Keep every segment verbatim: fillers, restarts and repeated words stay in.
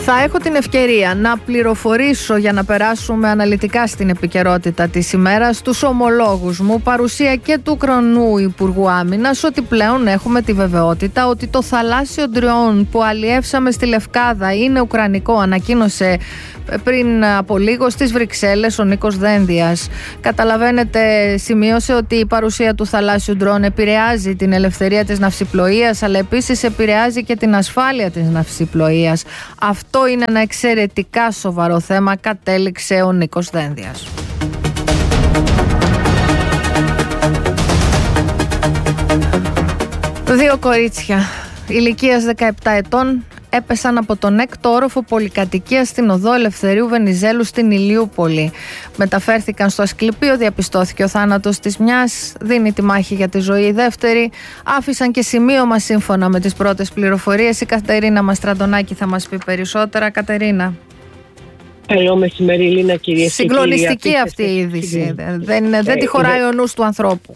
Θα έχω την ευκαιρία να πληροφορήσω για να περάσουμε αναλυτικά στην επικαιρότητα της ημέρας τους ομολόγους μου, παρουσία και του Ουκρανού Υπουργού Άμυνας, ότι πλέον έχουμε τη βεβαιότητα ότι το θαλάσσιο ντρόουν που αλλιεύσαμε στη Λευκάδα είναι ουκρανικό, ανακοίνωσε πριν από λίγο στις Βρυξέλλες ο Νίκος Δένδιας. Καταλαβαίνετε, σημείωσε ότι η παρουσία του θαλάσσιου ντρόουν επηρεάζει την ελευθερία της ναυσιπλοείας, αλλά επίσης επηρεάζει και την ασφάλεια της ναυσιπλοείας. Αυτό είναι ένα εξαιρετικά σοβαρό θέμα, κατέληξε ο Νίκος Δένδιας. Δύο κορίτσια ηλικίας δεκαεπτά ετών έπεσαν από τον έκτο όροφο πολυκατοικίας στην οδό Ελευθερίου Βενιζέλου στην Ηλιούπολη. Μεταφέρθηκαν στο Ασκληπείο, διαπιστώθηκε ο θάνατος της μιας, δίνει τη μάχη για τη ζωή η δεύτερη. Άφησαν και σημείωμα σύμφωνα με τις πρώτες πληροφορίες. Η Κατερίνα Μαστραντονάκη θα μας πει περισσότερα. Κατερίνα. Καλό μεσημέρι, Λίνα, κυρίες και κύριοι. Συγκλονιστική αυτή η είδηση. Δεν, δεν τη χωράει ο νους του ανθρώπου.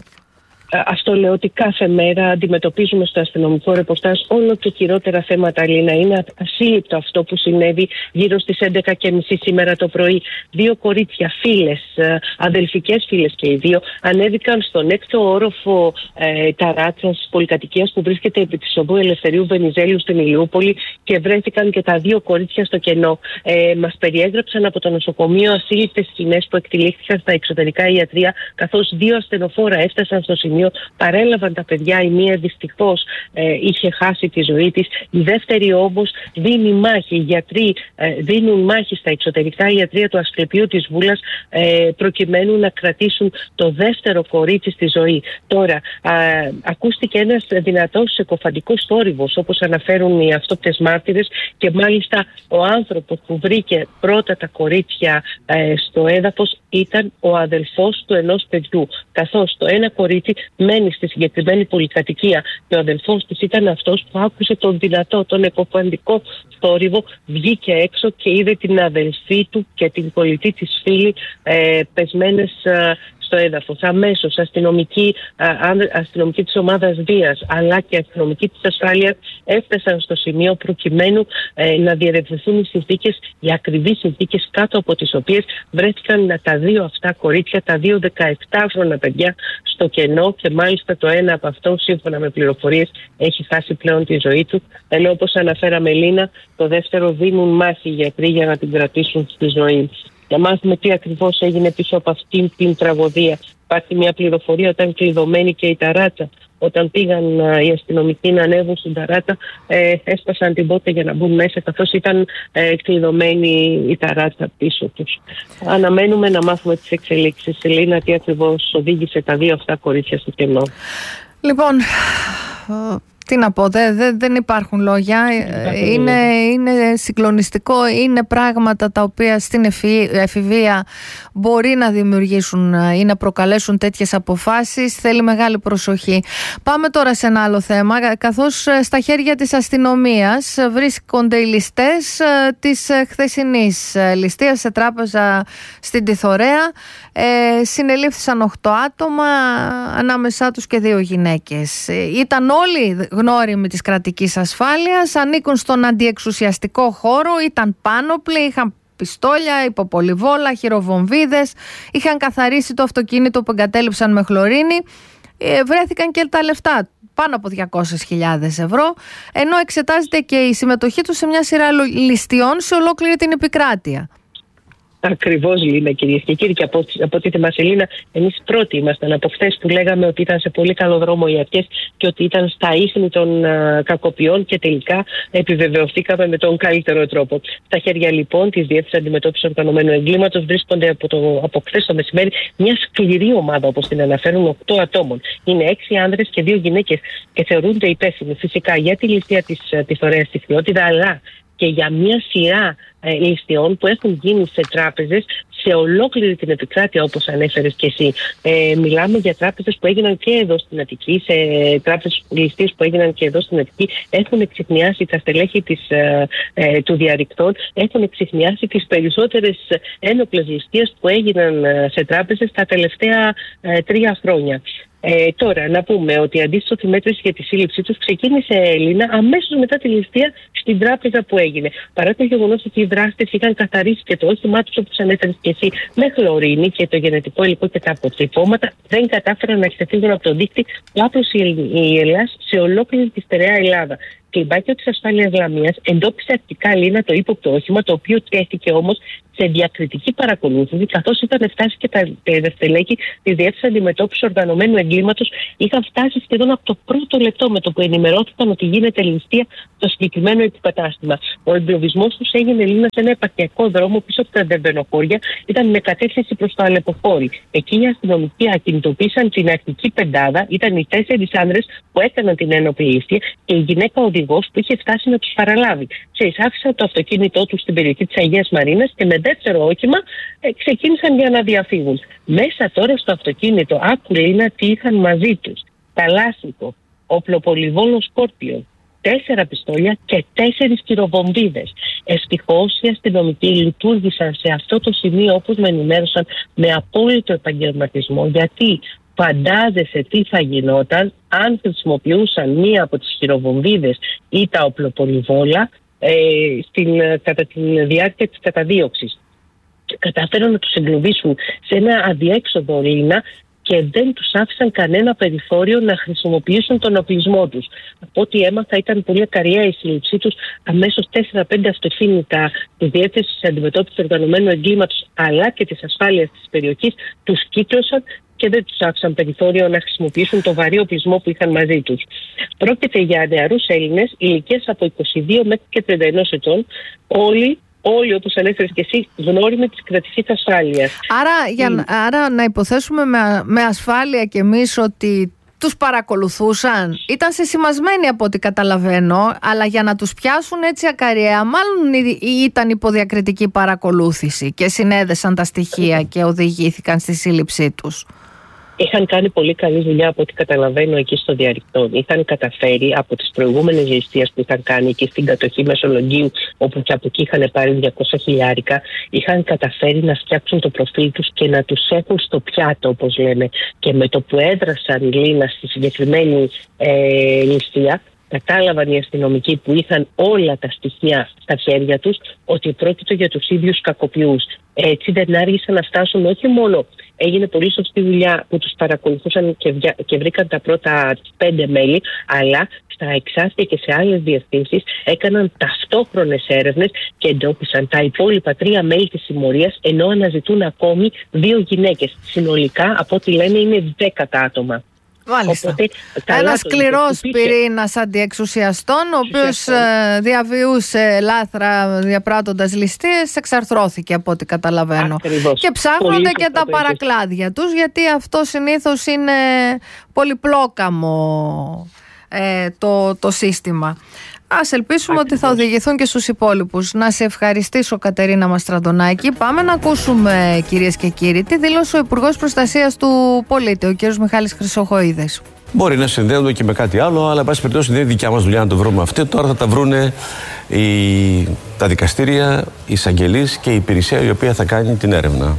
Αυτό λέω, ότι κάθε μέρα αντιμετωπίζουμε στο αστυνομικό ρεπορτάζ όλο και χειρότερα θέματα, Λίνα. Είναι ασύλληπτο αυτό που συνέβη γύρω στις έντεκα και μισή σήμερα το πρωί. Δύο κορίτσια, φίλες, αδελφικές φίλες και οι δύο, ανέβηκαν στον έκτο όροφο ε, ταράτσας πολυκατοικίας που βρίσκεται επί της οδού Ελευθερίου Βενιζέλου στην Ηλιούπολη και βρέθηκαν και τα δύο κορίτσια στο κενό. Ε, μας περιέγραψαν από το νοσοκομείο ασύλληπτες σκηνές που εκτελήχθηκαν στα εξωτερικά ιατρεία, καθώς δύο ασθενοφόρα έφτασαν στο σημείο. Παρέλαβαν τα παιδιά, η μία δυστυχώς ε, είχε χάσει τη ζωή της, η δεύτερη όμως δίνει μάχη. Οι γιατροί ε, δίνουν μάχη στα εξωτερικά ιατρεία του Ασκληπείου της Βούλας ε, προκειμένου να κρατήσουν το δεύτερο κορίτσι στη ζωή. Τώρα, α, ακούστηκε ένας δυνατός εκοφαντικός θόρυβος, όπως αναφέρουν οι αυτόπτες μάρτυρες, και μάλιστα ο άνθρωπος που βρήκε πρώτα τα κορίτσια ε, στο έδαφος ήταν ο αδελφός του ενός παιδιού, καθώς το ένα κορίτσι μένει στη συγκεκριμένη πολυκατοικία και ο αδελφός της ήταν αυτός που άκουσε τον δυνατό, τον εκοφαντικό θόρυβο, βγήκε έξω και είδε την αδελφή του και την κολλητή της φίλη ε, πεσμένες ε, στο έδαφος. Αμέσως αστυνομικοί, αστυνομικοί της ομάδας βίας αλλά και αστυνομικοί της ασφάλειας έφτασαν στο σημείο προκειμένου ε, να διερευνηθούν οι συνθήκες, οι ακριβείς συνθήκες κάτω από τις οποίες βρέθηκαν τα δύο αυτά κορίτσια, τα δύο δεκαεπτάχρονα παιδιά στο κενό, και μάλιστα το ένα από αυτό, σύμφωνα με πληροφορίες, έχει χάσει πλέον τη ζωή του, ενώ όπως αναφέραμε, Λίνα, το δεύτερο δίνουν μάχη οι γιατροί για να την κρατήσουν στη ζωή. Να μάθουμε τι ακριβώς έγινε πίσω από αυτήν την τραγωδία. Υπάρχει μια πληροφορία ότι ήταν κλειδωμένη και η ταράτσα. Όταν πήγαν ε, οι αστυνομικοί να ανέβουν στην ταράτσα, ε, έσπασαν την πόρτα για να μπουν μέσα, καθώς ήταν ε, κλειδωμένη η ταράτσα πίσω τους. Αναμένουμε να μάθουμε τις εξελίξεις. Ελίνα, τι ακριβώς οδήγησε τα δύο αυτά κορίτσια στο κενό. Λοιπόν, τι να πω, δε, δε, δεν υπάρχουν λόγια. Είναι, είναι συγκλονιστικό. Είναι πράγματα τα οποία στην εφηβεία μπορεί να δημιουργήσουν ή να προκαλέσουν τέτοιες αποφάσεις. Θέλει μεγάλη προσοχή. Πάμε τώρα σε ένα άλλο θέμα. Καθώς στα χέρια της αστυνομίας βρίσκονται οι ληστές της χθεσινής ληστείας σε τράπεζα στην Τιθωρέα, ε, συνελήφθησαν οκτώ άτομα, ανάμεσά τους και δύο γυναίκες. Ήταν όλοι γνώριμοι της κρατικής ασφάλειας, ανήκουν στον αντιεξουσιαστικό χώρο, ήταν πάνωπλοι, είχαν πιστόλια, υποπολιβόλα, χειροβομβίδες, είχαν καθαρίσει το αυτοκίνητο που εγκατέλειψαν με χλωρίνη, ε, βρέθηκαν και τα λεφτά, πάνω από διακόσιες χιλιάδες ευρώ, ενώ εξετάζεται και η συμμετοχή τους σε μια σειρά ληστειών σε ολόκληρη την επικράτεια. Ακριβώς, Λίνα, κυρίες και κύριοι, και από, από ό,τι θυμάσαι, Λίνα, εμείς πρώτοι ήμασταν από χθες που λέγαμε ότι ήταν σε πολύ καλό δρόμο οι αρχές και ότι ήταν στα ίχνη των α, κακοποιών, και τελικά επιβεβαιωθήκαμε με τον καλύτερο τρόπο. Στα χέρια λοιπόν της Διεύθυνσης Αντιμετώπισης Οργανωμένου Εγκλήματος βρίσκονται από, το, από χθες το μεσημέρι μια σκληρή ομάδα, όπως την αναφέρουν, οκτώ ατόμων. Είναι έξι άνδρες και δύο γυναίκες και θεωρούνται υπεύθυνοι φυσικά για τη ληστεία της Τιθωρέας στη Χιότητα, αλλά και για μια σειρά ε, ληστειών που έχουν γίνει σε τράπεζες σε ολόκληρη την επικράτεια, όπως ανέφερες και εσύ. Ε, μιλάμε για τράπεζες που έγιναν και εδώ στην Αττική, σε τράπεζες ληστείες που έγιναν και εδώ στην Αττική. Έχουν εξιχνιάσει τα στελέχη της, ε, ε, του διαρρηκτών, έχουν εξιχνιάσει τις περισσότερες ένοπλες ληστείες που έγιναν σε τράπεζες τα τελευταία ε, τρία χρόνια. Ε, τώρα, να πούμε ότι η αντίστοιχη μέτρηση για τη σύλληψή του ξεκίνησε, Έλληνα, αμέσως μετά τη ληστεία στην τράπεζα που έγινε. Παρά το γεγονός ότι οι δράστες είχαν καθαρίσει και το όχημά του, όπως ανέφερες και εσύ, με χλωρίνη και το γενετικό υλικό και τα αποτυπώματα, δεν κατάφεραν να ξεφύγουν από τον δείκτη που άπλωσε η Ελλάς σε ολόκληρη τη στερεά Ελλάδα. Κλιμπάκιο της ασφάλειας Λαμίας εντόπισε ακτικά, Λίνα, το ύποπτο όχημα, το οποίο τέθηκε όμως σε διακριτική παρακολούθηση, καθώς είχαν φτάσει και τα στελέχη της Διεύθυνσης Αντιμετώπισης Οργανωμένου Εγκλήματος, είχαν φτάσει σχεδόν από το πρώτο λεπτό με το που ενημερώθηκαν ότι γίνεται ληστεία στο συγκεκριμένο υποκατάστημα. Ο εγκλωβισμός τους έγινε, Λίνα, σε ένα επαρχιακό δρόμο πίσω από τα Δερβενοχώρια, ήταν με κατεύθυνση προς το Αλεποχώρι. Εκεί οι αστυνομικοί ακινητοποίησαν την αρχική πεντάδα, ήταν οι τέσσερις άνδρες που έκαναν την ένοπλη ληστεία και η γυναίκα οδηγός που είχε φτάσει να τους παραλάβει. Σε άφησαν το αυτοκίνητό τους στην περιοχή της Αγίας Μαρίνας και με δεύτερο όχημα ε, ξεκίνησαν για να διαφύγουν. Μέσα τώρα στο αυτοκίνητο, άκου, Λίνα, τι είχαν μαζί τους. Καλάσνικο, οπλοπολιβόλο Σκόρπιον, τέσσερα πιστόλια και τέσσερις πυροβομβίδες. Ευτυχώς οι αστυνομικοί λειτουργήσαν σε αυτό το σημείο, όπως με ενημέρωσαν, με απόλυτο επαγγελματισμό, γιατί φαντάζεσαι τι θα γινόταν αν χρησιμοποιούσαν μία από τις πυροβομβίδες ή τα οπλοπολιβόλα ε, στην, κατά τη διάρκεια της καταδίωξης. Καταφέραν να τους εγκλωβίσουν σε ένα αδιέξοδο, Λίνα, και δεν τους άφησαν κανένα περιθώριο να χρησιμοποιήσουν τον οπλισμό τους. Από ό,τι έμαθα, ήταν πολύ ακαριά η σύλληψή τους. Αμέσως τέσσερα πέντε αυτοκίνητα της Διεύθυνσης Αντιμετώπισης Οργανωμένου Εγκλήματος αλλά και της ασφάλειας της περιοχής τους κύκλωσαν και δεν τους άφησαν περιθώριο να χρησιμοποιήσουν το βαρύ οπλισμό που είχαν μαζί τους. Πρόκειται για νεαρούς Έλληνες ηλικίας από είκοσι δύο μέχρι και τριάντα ένα ετών, όλοι. Όλοι, όπως ανέφερες και εσύ, γνώριμοι της κρατικής ασφάλειας. Άρα, για, mm. άρα να υποθέσουμε με, με ασφάλεια κι εμείς ότι τους παρακολουθούσαν. Ήταν σεσημασμένοι από ό,τι καταλαβαίνω, αλλά για να τους πιάσουν έτσι ακαριέα, μάλλον ήταν υποδιακριτική παρακολούθηση και συνέδεσαν τα στοιχεία και οδηγήθηκαν στη σύλληψή τους. Είχαν κάνει πολύ καλή δουλειά από ό,τι καταλαβαίνω εκεί στο διαρρηκτό. Είχαν καταφέρει από τις προηγούμενες ληστείες που είχαν κάνει εκεί στην κατοχή Μεσολογγίου, όπου και από εκεί είχαν πάρει διακόσια χιλιάρικα, είχαν καταφέρει να φτιάξουν το προφίλ τους και να τους έχουν στο πιάτο, όπως λέμε. Και με το που έδρασαν, Λίνα, στη συγκεκριμένη ε, ληστεία, κατάλαβαν οι αστυνομικοί που είχαν όλα τα στοιχεία στα χέρια τους ότι πρόκειται για τους ίδιους κακοποιούς. Έτσι δεν άργησαν να φτάσουν, όχι μόνο έγινε πολύ σωστή δουλειά που τους παρακολουθούσαν και, βια... και βρήκαν τα πρώτα πέντε μέλη, αλλά στα εξάστια και σε άλλες διευθύνσεις έκαναν ταυτόχρονες έρευνες και εντόπισαν τα υπόλοιπα τρία μέλη της συμμορίας, ενώ αναζητούν ακόμη δύο γυναίκες. Συνολικά, από ό,τι λένε, είναι δέκατα άτομα. Μάλιστα. Ένας σκληρός πυρήνας αντιεξουσιαστών, ο οποίος διαβιούσε λάθρα διαπράττοντας ληστείες, εξαρθρώθηκε από ό,τι καταλαβαίνω. Ακριβώς. Και ψάχνονται πολύ και τα παρακλάδια τους, γιατί αυτό συνήθως είναι πολυπλόκαμο ε, το, το σύστημα. Ας ελπίσουμε Ακριβώς. ότι θα οδηγηθούν και στους υπόλοιπους. Να σε ευχαριστήσω, Κατερίνα Μαστραντονάκη. Πάμε να ακούσουμε, κυρίες και κύριοι, τι δήλωσε ο Υπουργός Προστασίας του Πολίτη, ο κύριος Μιχάλης Χρυσοχοΐδης. Μπορεί να συνδέονται και με κάτι άλλο, αλλά εν πάση περιπτώσει δεν είναι δικιά μας δουλειά να το βρούμε αυτό. Τώρα θα τα βρούνε οι, τα δικαστήρια, οι εισαγγελείς και η υπηρεσία η οποία θα κάνει την έρευνα.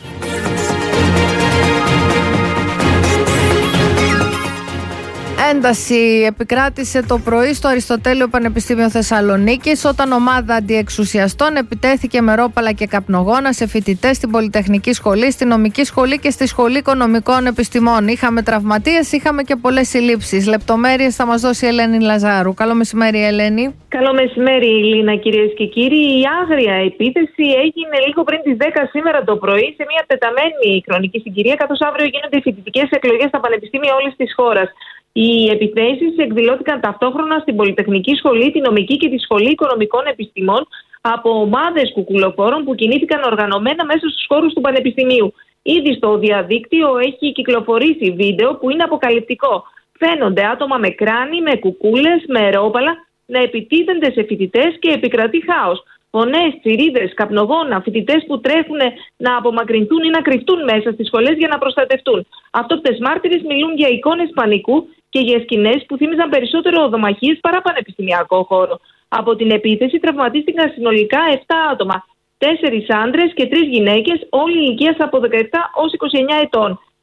Ένταση επικράτησε το πρωί στο Αριστοτέλειο Πανεπιστήμιο Θεσσαλονίκης όταν ομάδα αντιεξουσιαστών επιτέθηκε με ρόπαλα και καπνογόνα σε φοιτητές στην Πολυτεχνική Σχολή, στη Νομική Σχολή και στη Σχολή Οικονομικών Επιστημών. Είχαμε τραυματίες, είχαμε και πολλές συλλήψεις. Λεπτομέρειες θα μας δώσει η Ελένη Λαζάρου. Καλό μεσημέρι, Ελένη. Καλό μεσημέρι, Λίνα, κυρίες και κύριοι. Η άγρια επίθεση έγινε λίγο πριν τις δέκα σήμερα το πρωί σε μια τεταμένη χρονική συγκυρία, καθώς αύριο γίνονται οι φοιτητικές εκλογές στα πανεπιστήμια όλης της χώρας. Οι επιθέσεις εκδηλώθηκαν ταυτόχρονα στην Πολυτεχνική Σχολή, τη Νομική και τη Σχολή Οικονομικών Επιστημών από ομάδες κουκουλοφόρων που κινήθηκαν οργανωμένα μέσα στους χώρους του Πανεπιστημίου. Ήδη στο διαδίκτυο έχει κυκλοφορήσει βίντεο που είναι αποκαλυπτικό. Φαίνονται άτομα με κράνη, με κουκούλες, με ρόπαλα να επιτίθενται σε φοιτητές και επικρατεί χάος. Φωνές, τσιρίδες, καπνογόνα, φοιτητές που τρέχουν να απομακρυνθούν ή να κρυφτούν μέσα στις σχολές για να προστατευτούν. Αυτόπτες μάρτυρες μιλούν για εικόνες πανικού και για σκηνές που θύμιζαν περισσότερο οδομαχίες παρά πανεπιστημιακό χώρο. Από την επίθεση τραυματίστηκαν συνολικά επτά άτομα, τέσσερις άντρες και τρεις γυναίκες, όλοι ηλικίας από δεκαεπτά έως είκοσι εννέα ετών.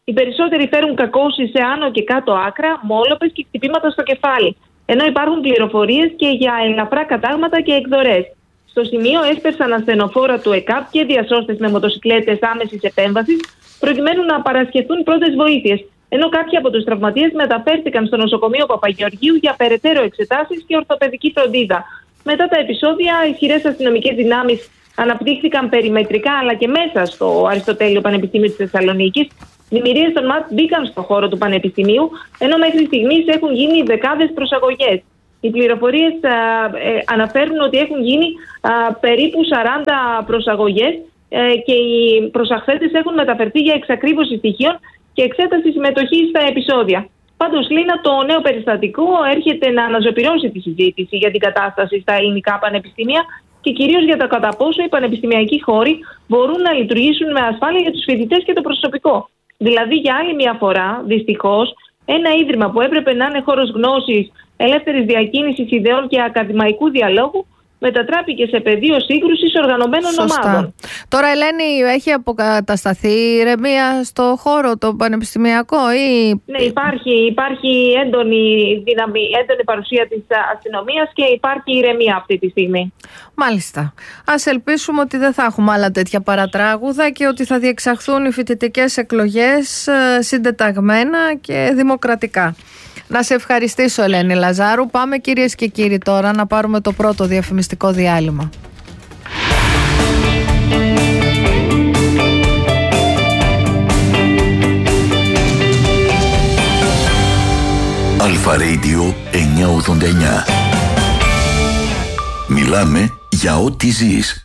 Οι περισσότεροι φέρουν κακώσεις σε άνω και κάτω άκρα, μόλοπες και χτυπήματα στο κεφάλι. Ενώ υπάρχουν πληροφορίες και για ελαφρά κατάγματα και εκδορές. Στο σημείο έσπερσαν ασθενοφόρα του ΕΚΑΠ και διασώστες με μοτοσικλέτες άμεσης επέμβασης, προκειμένου να παρασχεθούν πρώτες βοήθειες. Ενώ κάποιοι από τους τραυματίες μεταφέρθηκαν στο νοσοκομείο Παπαγεωργίου για περαιτέρω εξετάσεις και ορθοπαιδική φροντίδα. Μετά τα επεισόδια, ισχυρές αστυνομικές δυνάμεις αναπτύχθηκαν περιμετρικά αλλά και μέσα στο Αριστοτέλειο Πανεπιστήμιο της Θεσσαλονίκης. Δημιουργίες των ΜΑΤ μπήκαν στον χώρο του Πανεπιστημίου, ενώ μέχρι στιγμής έχουν γίνει δεκάδες προσαγωγές. Οι πληροφορίες α, ε, αναφέρουν ότι έχουν γίνει α, περίπου σαράντα προσαγωγές ε, και οι προσαχθέντες έχουν μεταφερθεί για εξακρίβωση στοιχείων και εξέταση συμμετοχή στα επεισόδια. Πάντως, Λίνα, το νέο περιστατικό έρχεται να αναζωπυρώσει τη συζήτηση για την κατάσταση στα ελληνικά πανεπιστήμια και κυρίως για το κατά πόσο οι πανεπιστημιακοί χώροι μπορούν να λειτουργήσουν με ασφάλεια για τους φοιτητές και το προσωπικό. Δηλαδή, για άλλη μια φορά, δυστυχώς, ένα ίδρυμα που έπρεπε να είναι χώρος γνώσης, ελεύθερης διακίνησης ιδεών και ακαδημαϊκού διαλόγου, μετατράπηκε σε πεδίο σύγκρουσης οργανωμένων Σωστά. ομάδων. Τώρα, Ελένη, έχει αποκατασταθεί ηρεμία στο χώρο το πανεπιστημιακό ή... Ναι, υπάρχει, υπάρχει έντονη, δύναμη, έντονη παρουσία της αστυνομίας και υπάρχει ηρεμία αυτή τη στιγμή. Μάλιστα. Ας ελπίσουμε ότι δεν θα έχουμε άλλα τέτοια παρατράγουδα και ότι θα διεξαχθούν οι φοιτητικές εκλογές συντεταγμένα και δημοκρατικά. Να σε ευχαριστήσω, Ελένη Λαζάρου. Πάμε, κυρίες και κύριοι, τώρα να πάρουμε το πρώτο διαφημιστικό διάλειμμα. Αλφα Radio εννιακόσια ογδόντα εννιά. Μιλάμε για ό,τι ζεις.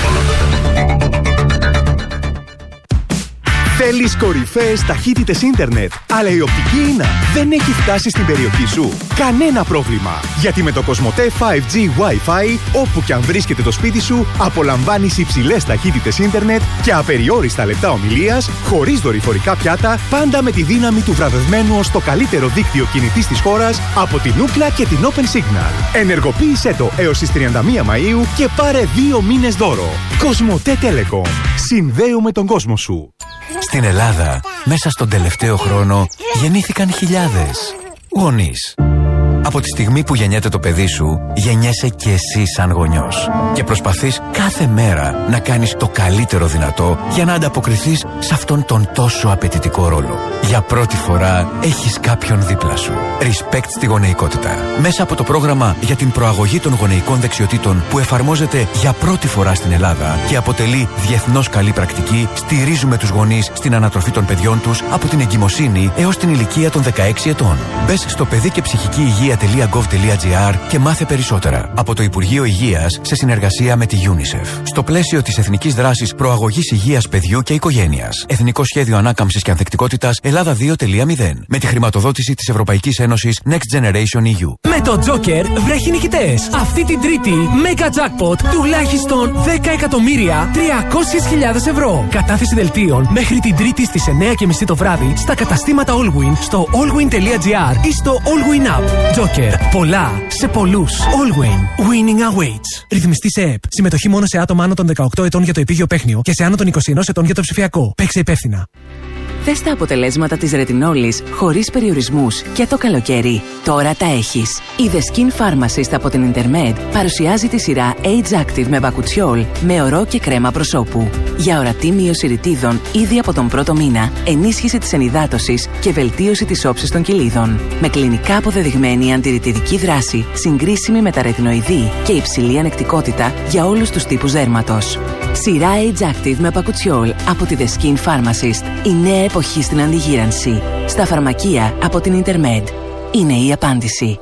Θέλεις κορυφαίες ταχύτητες ίντερνετ, αλλά η οπτική ίνα δεν έχει φτάσει στην περιοχή σου? Κανένα πρόβλημα, γιατί με το Κοσμοτέ φάιβ τζι Wi-Fi, όπου και αν βρίσκεται το σπίτι σου, απολαμβάνεις υψηλές ταχύτητες ίντερνετ και απεριόριστα λεπτά ομιλίας, χωρίς δορυφορικά πιάτα, πάντα με τη δύναμη του βραβευμένου ως το καλύτερο δίκτυο κινητής της χώρας από την Ookla και την Open Signal. Ενεργοποίησέ το έως τις τριάντα μία Μαΐου και πάρε δύο μήνες δώρο. Κοσμοτέ Telecom. Συνδέουμε τον κόσμο σου. Στην Ελλάδα, μέσα στον τελευταίο χρόνο, γεννήθηκαν χιλιάδες γονείς. Από τη στιγμή που γεννιέται το παιδί σου, γεννιέσαι και εσύ σαν γονιός. Και προσπαθείς κάθε μέρα να κάνεις το καλύτερο δυνατό για να ανταποκριθείς σε αυτόν τον τόσο απαιτητικό ρόλο. Για πρώτη φορά έχεις κάποιον δίπλα σου. Respect στη γονεϊκότητα. Μέσα από το πρόγραμμα για την προαγωγή των γονεϊκών δεξιοτήτων που εφαρμόζεται για πρώτη φορά στην Ελλάδα και αποτελεί διεθνώς καλή πρακτική, στηρίζουμε τους γονείς στην ανατροφή των παιδιών τους από την εγκυμοσύνη έως την ηλικία των δεκαέξι ετών. Μπες στο παιδί και ψυχική υγεία τελεία γκοβ τελεία τζι άρ και μάθε περισσότερα από το Υπουργείο Υγείας σε συνεργασία με τη UNICEF. Στο πλαίσιο της Εθνικής Δράσης Προαγωγής Υγείας Παιδιού και Οικογένειας. Εθνικό Σχέδιο Ανάκαμψης και Ανθεκτικότητας Ελλάδα δύο τελεία μηδέν. Με τη χρηματοδότηση της Ευρωπαϊκής Ένωσης Next Generation ι γιου. Με το Joker βρέχει νικητές. Αυτή την Τρίτη, Mega Jackpot τουλάχιστον δέκα εκατομμύρια τριακόσιες χιλιάδες ευρώ. Κατάθεση δελτίων μέχρι την Τρίτη στις εννιά και μισή το βράδυ στα καταστήματα Allwin, στο allwin τελεία τζι άρ ή στο Allwin App. Joker. Πολλά σε πολλούς. Allwin. Winning awaits. Ρυθμιστή σε ΕΠ. Συμμετοχή μόνο σε άτομα άνω των δεκαοκτώ ετών για το επίγειο παίχνιο και σε άνω των είκοσι ένα ετών για το ψηφιακό. Παίξε υπεύθυνα. Θες τα αποτελέσματα της ρετινόλης χωρίς περιορισμούς και το καλοκαίρι? Τώρα τα έχεις. Η The Skin Pharmacist από την Intermed παρουσιάζει τη σειρά Age Active με μπακουτσιόλ, με ορό και κρέμα προσώπου. Για ορατή μείωση ρητίδων ήδη από τον πρώτο μήνα, ενίσχυση της ενυδάτωσης και βελτίωση της όψης των κυλίδων. Με κλινικά αποδεδειγμένη αντιρρητιδική δράση, συγκρίσιμη με τα ρετινοειδή και υψηλή ανεκτικότητα για όλους τους τύπους δέρματος. Σειρά Age Active με μπακουτσιόλ από τη The Skin Pharmacist. Η νέα εποχή στην αντιγύρανση. Στα φαρμακεία από την Intermed. Είναι η απάντηση.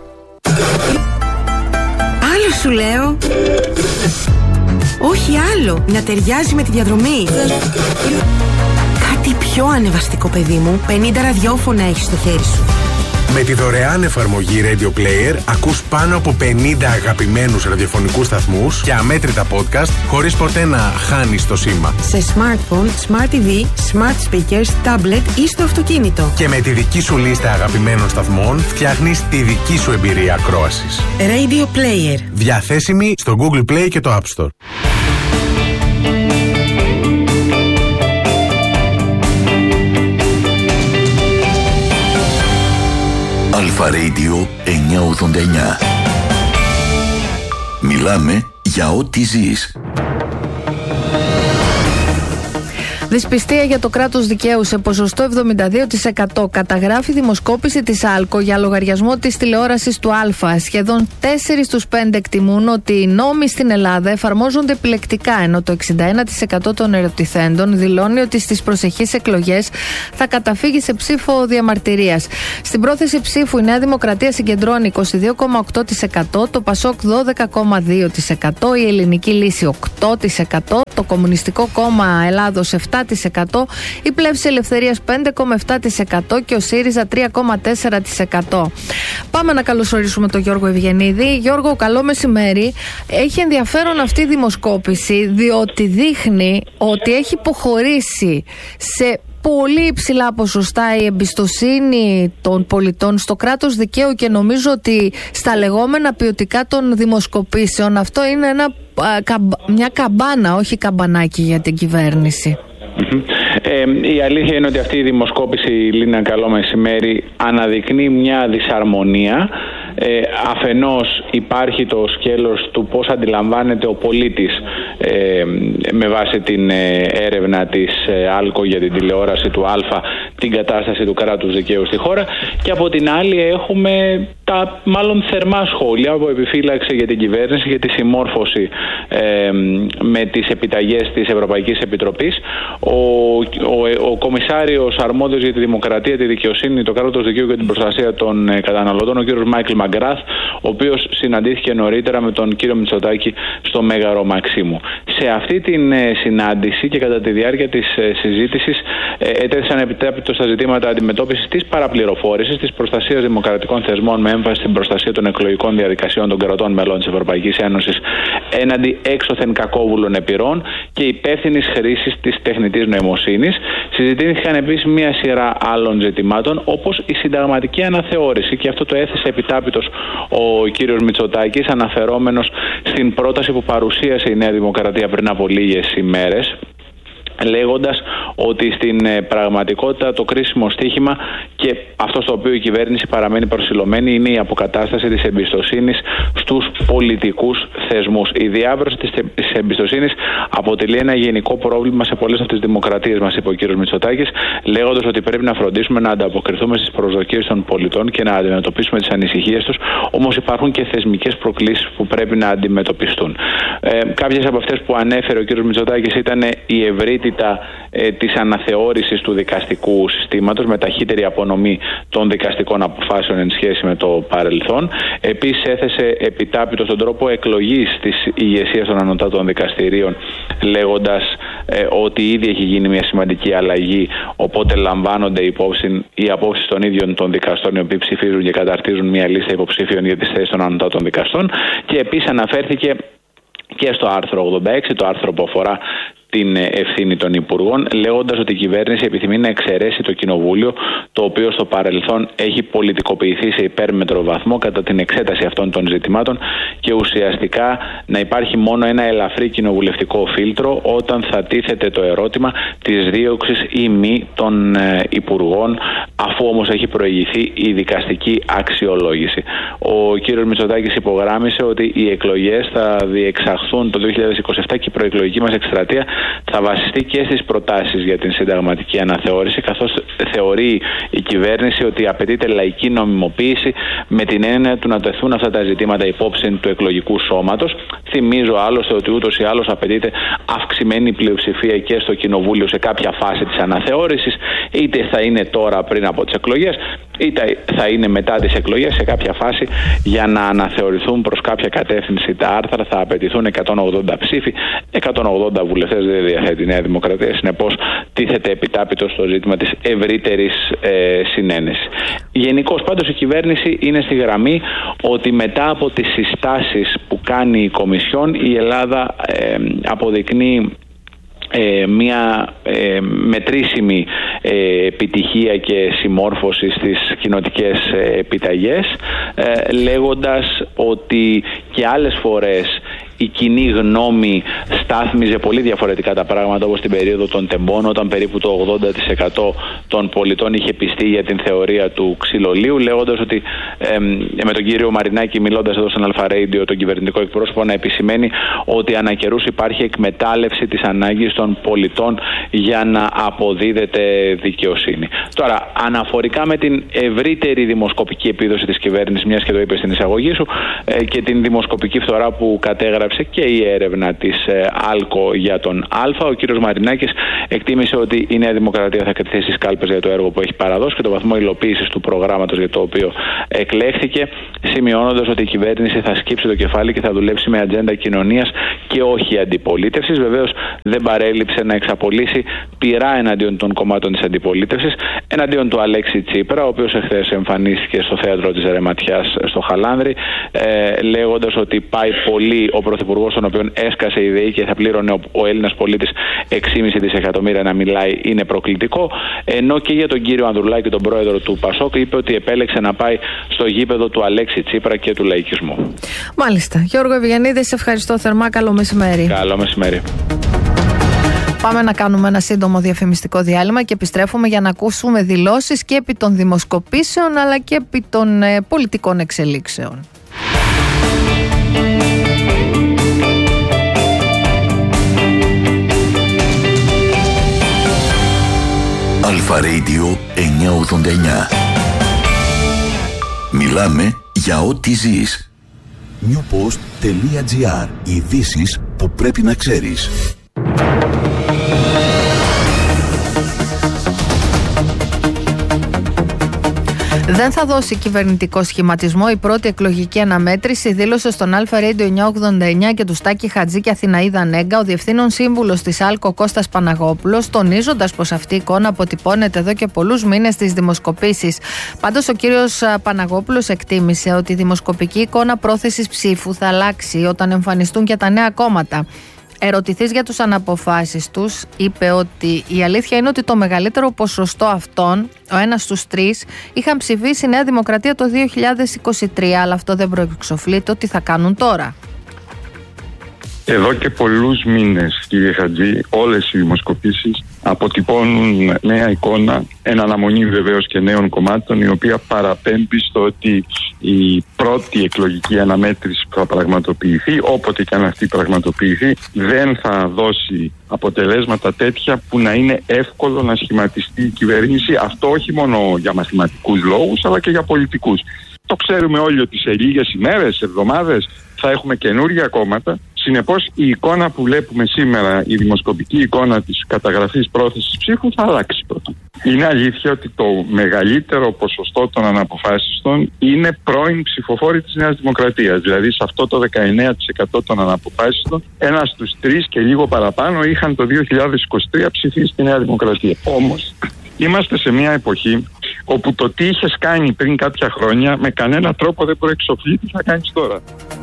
Άλλο σου λέω. Όχι άλλο. Να ταιριάζει με τη διαδρομή. Κάτι πιο ανεβαστικό, παιδί μου. πενήντα ραδιόφωνα έχεις στο χέρι σου. Με τη δωρεάν εφαρμογή Radio Player ακούς πάνω από πενήντα αγαπημένους ραδιοφωνικούς σταθμούς και αμέτρητα podcast χωρίς ποτέ να χάνεις το σήμα. Σε smartphone, smart τι βι, smart speakers, tablet ή στο αυτοκίνητο. Και με τη δική σου λίστα αγαπημένων σταθμών φτιάχνεις τη δική σου εμπειρία ακρόασης. Radio Player. Διαθέσιμη στο Google Play και το App Store. Αλφα Radio εννιακόσια ογδόντα εννιά. Μιλάμε για ό,τι ζεις. Δυσπιστία για το κράτος δικαίου σε ποσοστό εβδομήντα δύο τοις εκατό. Καταγράφει δημοσκόπηση της ΑΛΚΟ για λογαριασμό της τηλεόρασης του Α. Σχεδόν τέσσερις στους πέντε εκτιμούν ότι οι νόμοι στην Ελλάδα εφαρμόζονται επιλεκτικά, ενώ το εξήντα ένα τοις εκατό των ερωτηθέντων δηλώνει ότι στις προσεχείς εκλογές θα καταφύγει σε ψήφο διαμαρτυρίας. Στην πρόθεση ψήφου η Νέα Δημοκρατία συγκεντρώνει είκοσι δύο κόμμα οκτώ τοις εκατό, το Πασόκ δώδεκα κόμμα δύο τοις εκατό, η Ελληνική Λύση οκτώ τοις εκατό, το Κομμουνιστικό Κόμμα Ελλάδος επτά τοις εκατό, η Πλεύση Ελευθερίας πέντε κόμμα επτά τοις εκατό και ο ΣΥΡΙΖΑ τρία κόμμα τέσσερα τοις εκατό. Πάμε να καλωσορίσουμε τον Γιώργο Ευγενίδη. Γιώργο, καλό μεσημέρι. Έχει ενδιαφέρον αυτή η δημοσκόπηση, διότι δείχνει ότι έχει υποχωρήσει σε πολύ υψηλά ποσοστά η εμπιστοσύνη των πολιτών στο κράτος δικαίου και νομίζω ότι στα λεγόμενα ποιοτικά των δημοσκοπήσεων αυτό είναι ένα, μια καμπάνα, όχι καμπανάκι για την κυβέρνηση. Mm-hmm. Ε, η αλήθεια είναι ότι αυτή η δημοσκόπηση, Λίνα, καλό μεσημέρι, αναδεικνύει μια δυσαρμονία. Ε, αφενός υπάρχει το σκέλος του πώς αντιλαμβάνεται ο πολίτης ε, με βάση την ε, έρευνα της ε, ΑΛΚΟ για την τηλεόραση του Α την κατάσταση του κράτους δικαίου στη χώρα, και από την άλλη έχουμε τα μάλλον θερμά σχόλια από επιφύλαξη για την κυβέρνηση για τη συμμόρφωση ε, με τις επιταγές της Ευρωπαϊκής Επιτροπής. Ο, ο, ο Κομισάριος αρμόδιος για τη δημοκρατία, τη δικαιοσύνη, το κράτος δικαίου και την προστασία των ε, καταναλωτών, ο κ. Μάικλ Μαγκράθ, ο οποίος συναντήθηκε νωρίτερα με τον κύριο Μητσοτάκη στο Μέγαρο Μαξίμου. Σε αυτή την ε, συνάντηση και κατά τη διάρκεια της ε, συζήτησης ε, ετέθησαν επιτάπητο στα ζητήματα αντιμετώπισης της παραπληροφόρησης, της προστασίας δημοκρατικών θεσμών με έμφαση στην προστασία των εκλογικών διαδικασιών των κρατών μελών της Ευρωπαϊκής Ένωσης έναντι έξωθεν κακόβουλων επιρροών και υπεύθυνης χρήσης της τεχνητής νοημοσύνης. Συζητήθηκαν επίσης μία σειρά άλλων ζητημάτων, όπως η συνταγματική αναθεώρηση, και αυτό το έθεσε επιτάπητος ο κύριος Μητσοτάκης, αναφερόμενος στην πρόταση που παρουσίασε η Νέα Δημοκρατία πριν από λίγες ημέρες, λέγοντας ότι στην ε, πραγματικότητα το κρίσιμο στίχημα και αυτό στο οποίο η κυβέρνηση παραμένει προσιλωμένη είναι η αποκατάσταση της εμπιστοσύνης στους πολιτικούς θεσμούς. Η διάβρωση της, της εμπιστοσύνης αποτελεί ένα γενικό πρόβλημα σε πολλές από τις δημοκρατίες μας, είπε ο κ. Μητσοτάκης, λέγοντας ότι πρέπει να φροντίσουμε να ανταποκριθούμε στις προσδοκίες των πολιτών και να αντιμετωπίσουμε τις ανησυχίες τους, όμως υπάρχουν και θεσμικές προκλήσεις που πρέπει να αντιμετωπιστούν. Ε, κάποιες από αυτές που ανέφερε ο κ. Μητσοτάκης ήταν η ευρύτερη Ε, της αναθεώρησης του δικαστικού συστήματος με ταχύτερη απονομή των δικαστικών αποφάσεων εν σχέση με το παρελθόν. Επίσης έθεσε επιτάπητο στον τρόπο εκλογής της ηγεσίας των ανωτάτων δικαστηρίων, λέγοντας ε, ότι ήδη έχει γίνει μια σημαντική αλλαγή, οπότε λαμβάνονται υπόψη οι απόψεις των ίδιων των δικαστών, οι οποίοι ψηφίζουν και καταρτίζουν μια λίστα υποψήφιων για τις θέσεις των ανωτάτων δικαστών. Και επίσης αναφέρθηκε και στο άρθρο ογδόντα έξι, το άρθρο που αφορά την ευθύνη των Υπουργών, λέγοντας ότι η κυβέρνηση επιθυμεί να εξαιρέσει το Κοινοβούλιο, το οποίο στο παρελθόν έχει πολιτικοποιηθεί σε υπέρμετρο βαθμό κατά την εξέταση αυτών των ζητημάτων, και ουσιαστικά να υπάρχει μόνο ένα ελαφρύ κοινοβουλευτικό φίλτρο όταν θα τίθεται το ερώτημα της δίωξης ή μη των ε, Υπουργών, αφού όμως έχει προηγηθεί η δικαστική αξιολόγηση. Ο κ. Μητσοτάκης υπογράμμισε ότι οι εκλογές θα διεξαχθούν το δύο χιλιάδες είκοσι επτά και η προεκλογική μας εκστρατεία θα βασιστεί και στις προτάσεις για την συνταγματική αναθεώρηση, καθώς θεωρεί η κυβέρνηση ότι απαιτείται λαϊκή νομιμοποίηση με την έννοια του να τεθούν αυτά τα ζητήματα υπόψη του εκλογικού σώματος. Θυμίζω άλλωστε ότι ούτως ή άλλως απαιτείται αυξημένη πλειοψηφία και στο Κοινοβούλιο σε κάποια φάση της αναθεώρησης, είτε θα είναι τώρα πριν από τις εκλογές, είτε θα είναι μετά τις εκλογές. Σε κάποια φάση, για να αναθεωρηθούν προς κάποια κατεύθυνση τα άρθρα, θα απαιτηθούν εκατόν ογδόντα ψήφοι, εκατόν ογδόντα βουλευτές δεν διαθέτει η Νέα Δημοκρατία. Συνεπώς, τίθεται επιτάπητο στο ζήτημα της ευρύτερης ε, συνένεσης. Γενικώς, πάντως, η κυβέρνηση είναι στη γραμμή ότι μετά από τις συστάσεις που κάνει η Κομισιόν, η Ελλάδα ε, αποδεικνύει Ε, μια ε, μετρήσιμη ε, επιτυχία και συμμόρφωση στις κοινοτικές ε, επιταγές, ε, λέγοντας ότι και άλλες φορές η κοινή γνώμη στάθμιζε πολύ διαφορετικά τα πράγματα, όπως την περίοδο των τεμπών, όταν περίπου το ογδόντα τοις εκατό των πολιτών είχε πιστεί για την θεωρία του ξυλολείου, λέγοντας ότι ε, με τον κύριο Μαρινάκη, μιλώντας εδώ στον Αλφα Radio, τον κυβερνητικό εκπρόσωπο, να επισημαίνει ότι ανά καιρούς υπάρχει εκμετάλλευση της ανάγκης των πολιτών για να αποδίδεται δικαιοσύνη. Τώρα, αναφορικά με την ευρύτερη δημοσκοπική επίδοση της κυβέρνησης, μιας και το είπε στην εισαγωγή σου, ε, και την δημοσκοπική φθορά που κατέγραψε και η έρευνα της ε, ΑΛΚΟ για τον Α, ο κύριος Μαρινάκης εκτίμησε ότι η Νέα Δημοκρατία θα κρατηθεί στις κάλπες για το έργο που έχει παραδώσει και το βαθμό υλοποίησης του προγράμματος για το οποίο εκλέχθηκε, σημειώνοντας ότι η κυβέρνηση θα σκύψει το κεφάλι και θα δουλέψει με ατζέντα κοινωνίας και όχι αντιπολίτευσης. Βεβαίως δεν παρέλειψε να εξαπολύσει πειρά εναντίον των κομμάτων της αντιπολίτευσης, εναντίον του Αλέξη Τσίπρα, ο οποίος εχθές εμφανίστηκε στο θέατρο της Ρεματιάς στο Χαλάνδρη, ε, λέγοντας ότι πάει πολύ ο πρωθυπουργός, τον οποίον έσκασε η ΔΕΗ και θα πλήρωνε ο, ο Έλληνας πολίτης έξι κόμμα πέντε δισεκατομμύρια να μιλάει, είναι προκλητικό. Ενώ και για τον κύριο Ανδρουλάκη, τον πρόεδρο του Πασόκ, είπε ότι επέλεξε να πάει στο γήπεδο του Αλέξη Τσίπρα και του λαϊκισμού. Μάλιστα. Γιώργο Ευγενίδη, σε ευχαριστώ θερμά. Καλό μεσημέρι. Καλό μεσημέρι. Πάμε να κάνουμε ένα σύντομο διαφημιστικό διάλειμμα και επιστρέφουμε για να ακούσουμε δηλώσεις και επί των δημοσκοπήσεων αλλά και επί των ε, πολιτικών εξελίξεων. Αλφα Radio εννιακόσια ογδόντα εννιά. Μιλάμε για ό,τι ζεις. newpost.gr. Ειδήσεις που πρέπει να ξέρεις. Δεν θα δώσει κυβερνητικό σχηματισμό η πρώτη εκλογική αναμέτρηση, δήλωσε στον Αλφα Radio εννιακόσια ογδόντα εννιά και του Στάκη Χατζή και Αθηναίδα Νέγκα ο διευθύνων σύμβουλος της ΑΛΚΟ Κώστας Παναγόπουλος, τονίζοντας πως αυτή η εικόνα αποτυπώνεται εδώ και πολλούς μήνες στις δημοσκοπήσεις. Πάντως, ο κύριος Παναγόπουλος εκτίμησε ότι η δημοσκοπική εικόνα πρόθεσης ψήφου θα αλλάξει όταν εμφανιστούν και τα νέα κόμματα. Ερωτηθείς για τους αναποφάσεις τους, είπε ότι η αλήθεια είναι ότι το μεγαλύτερο ποσοστό αυτών, ο ένας στους τρεις, είχαν ψηφίσει Νέα Δημοκρατία το δύο χιλιάδες είκοσι τρία, αλλά αυτό δεν προεξοφλεί το τι θα κάνουν τώρα. Εδώ και πολλούς μήνες, κύριε Χατζή, όλες οι δημοσκοπήσεις αποτυπώνουν νέα εικόνα, εν αναμονή βεβαίως και νέων κομμάτων, η οποία παραπέμπει στο ότι η πρώτη εκλογική αναμέτρηση που θα πραγματοποιηθεί, όποτε και αν αυτή πραγματοποιηθεί, δεν θα δώσει αποτελέσματα τέτοια που να είναι εύκολο να σχηματιστεί η κυβέρνηση. Αυτό όχι μόνο για μαθηματικούς λόγους, αλλά και για πολιτικούς. Το ξέρουμε όλοι ότι σε λίγες ημέρες, εβδομάδες, θα έχουμε καινούργια κόμματα. Συνεπώς, η εικόνα που βλέπουμε σήμερα, η δημοσκοπική εικόνα της καταγραφής πρόθεσης ψήφου, θα αλλάξει πρώτα. Είναι αλήθεια ότι το μεγαλύτερο ποσοστό των αναποφάσιστων είναι πρώην ψηφοφόροι της Νέας Δημοκρατίας. Δηλαδή, σε αυτό το δεκαεννέα τοις εκατό των αναποφάσιστων, ένας στους τρεις και λίγο παραπάνω είχαν το δύο χιλιάδες είκοσι τρία ψηφίσει στη Νέα Δημοκρατία. Όμως, είμαστε σε μια εποχή όπου το τι είχες κάνει πριν κάποια χρόνια με κανένα τρόπο δεν προεξοφλεί τι θα κάνεις τώρα.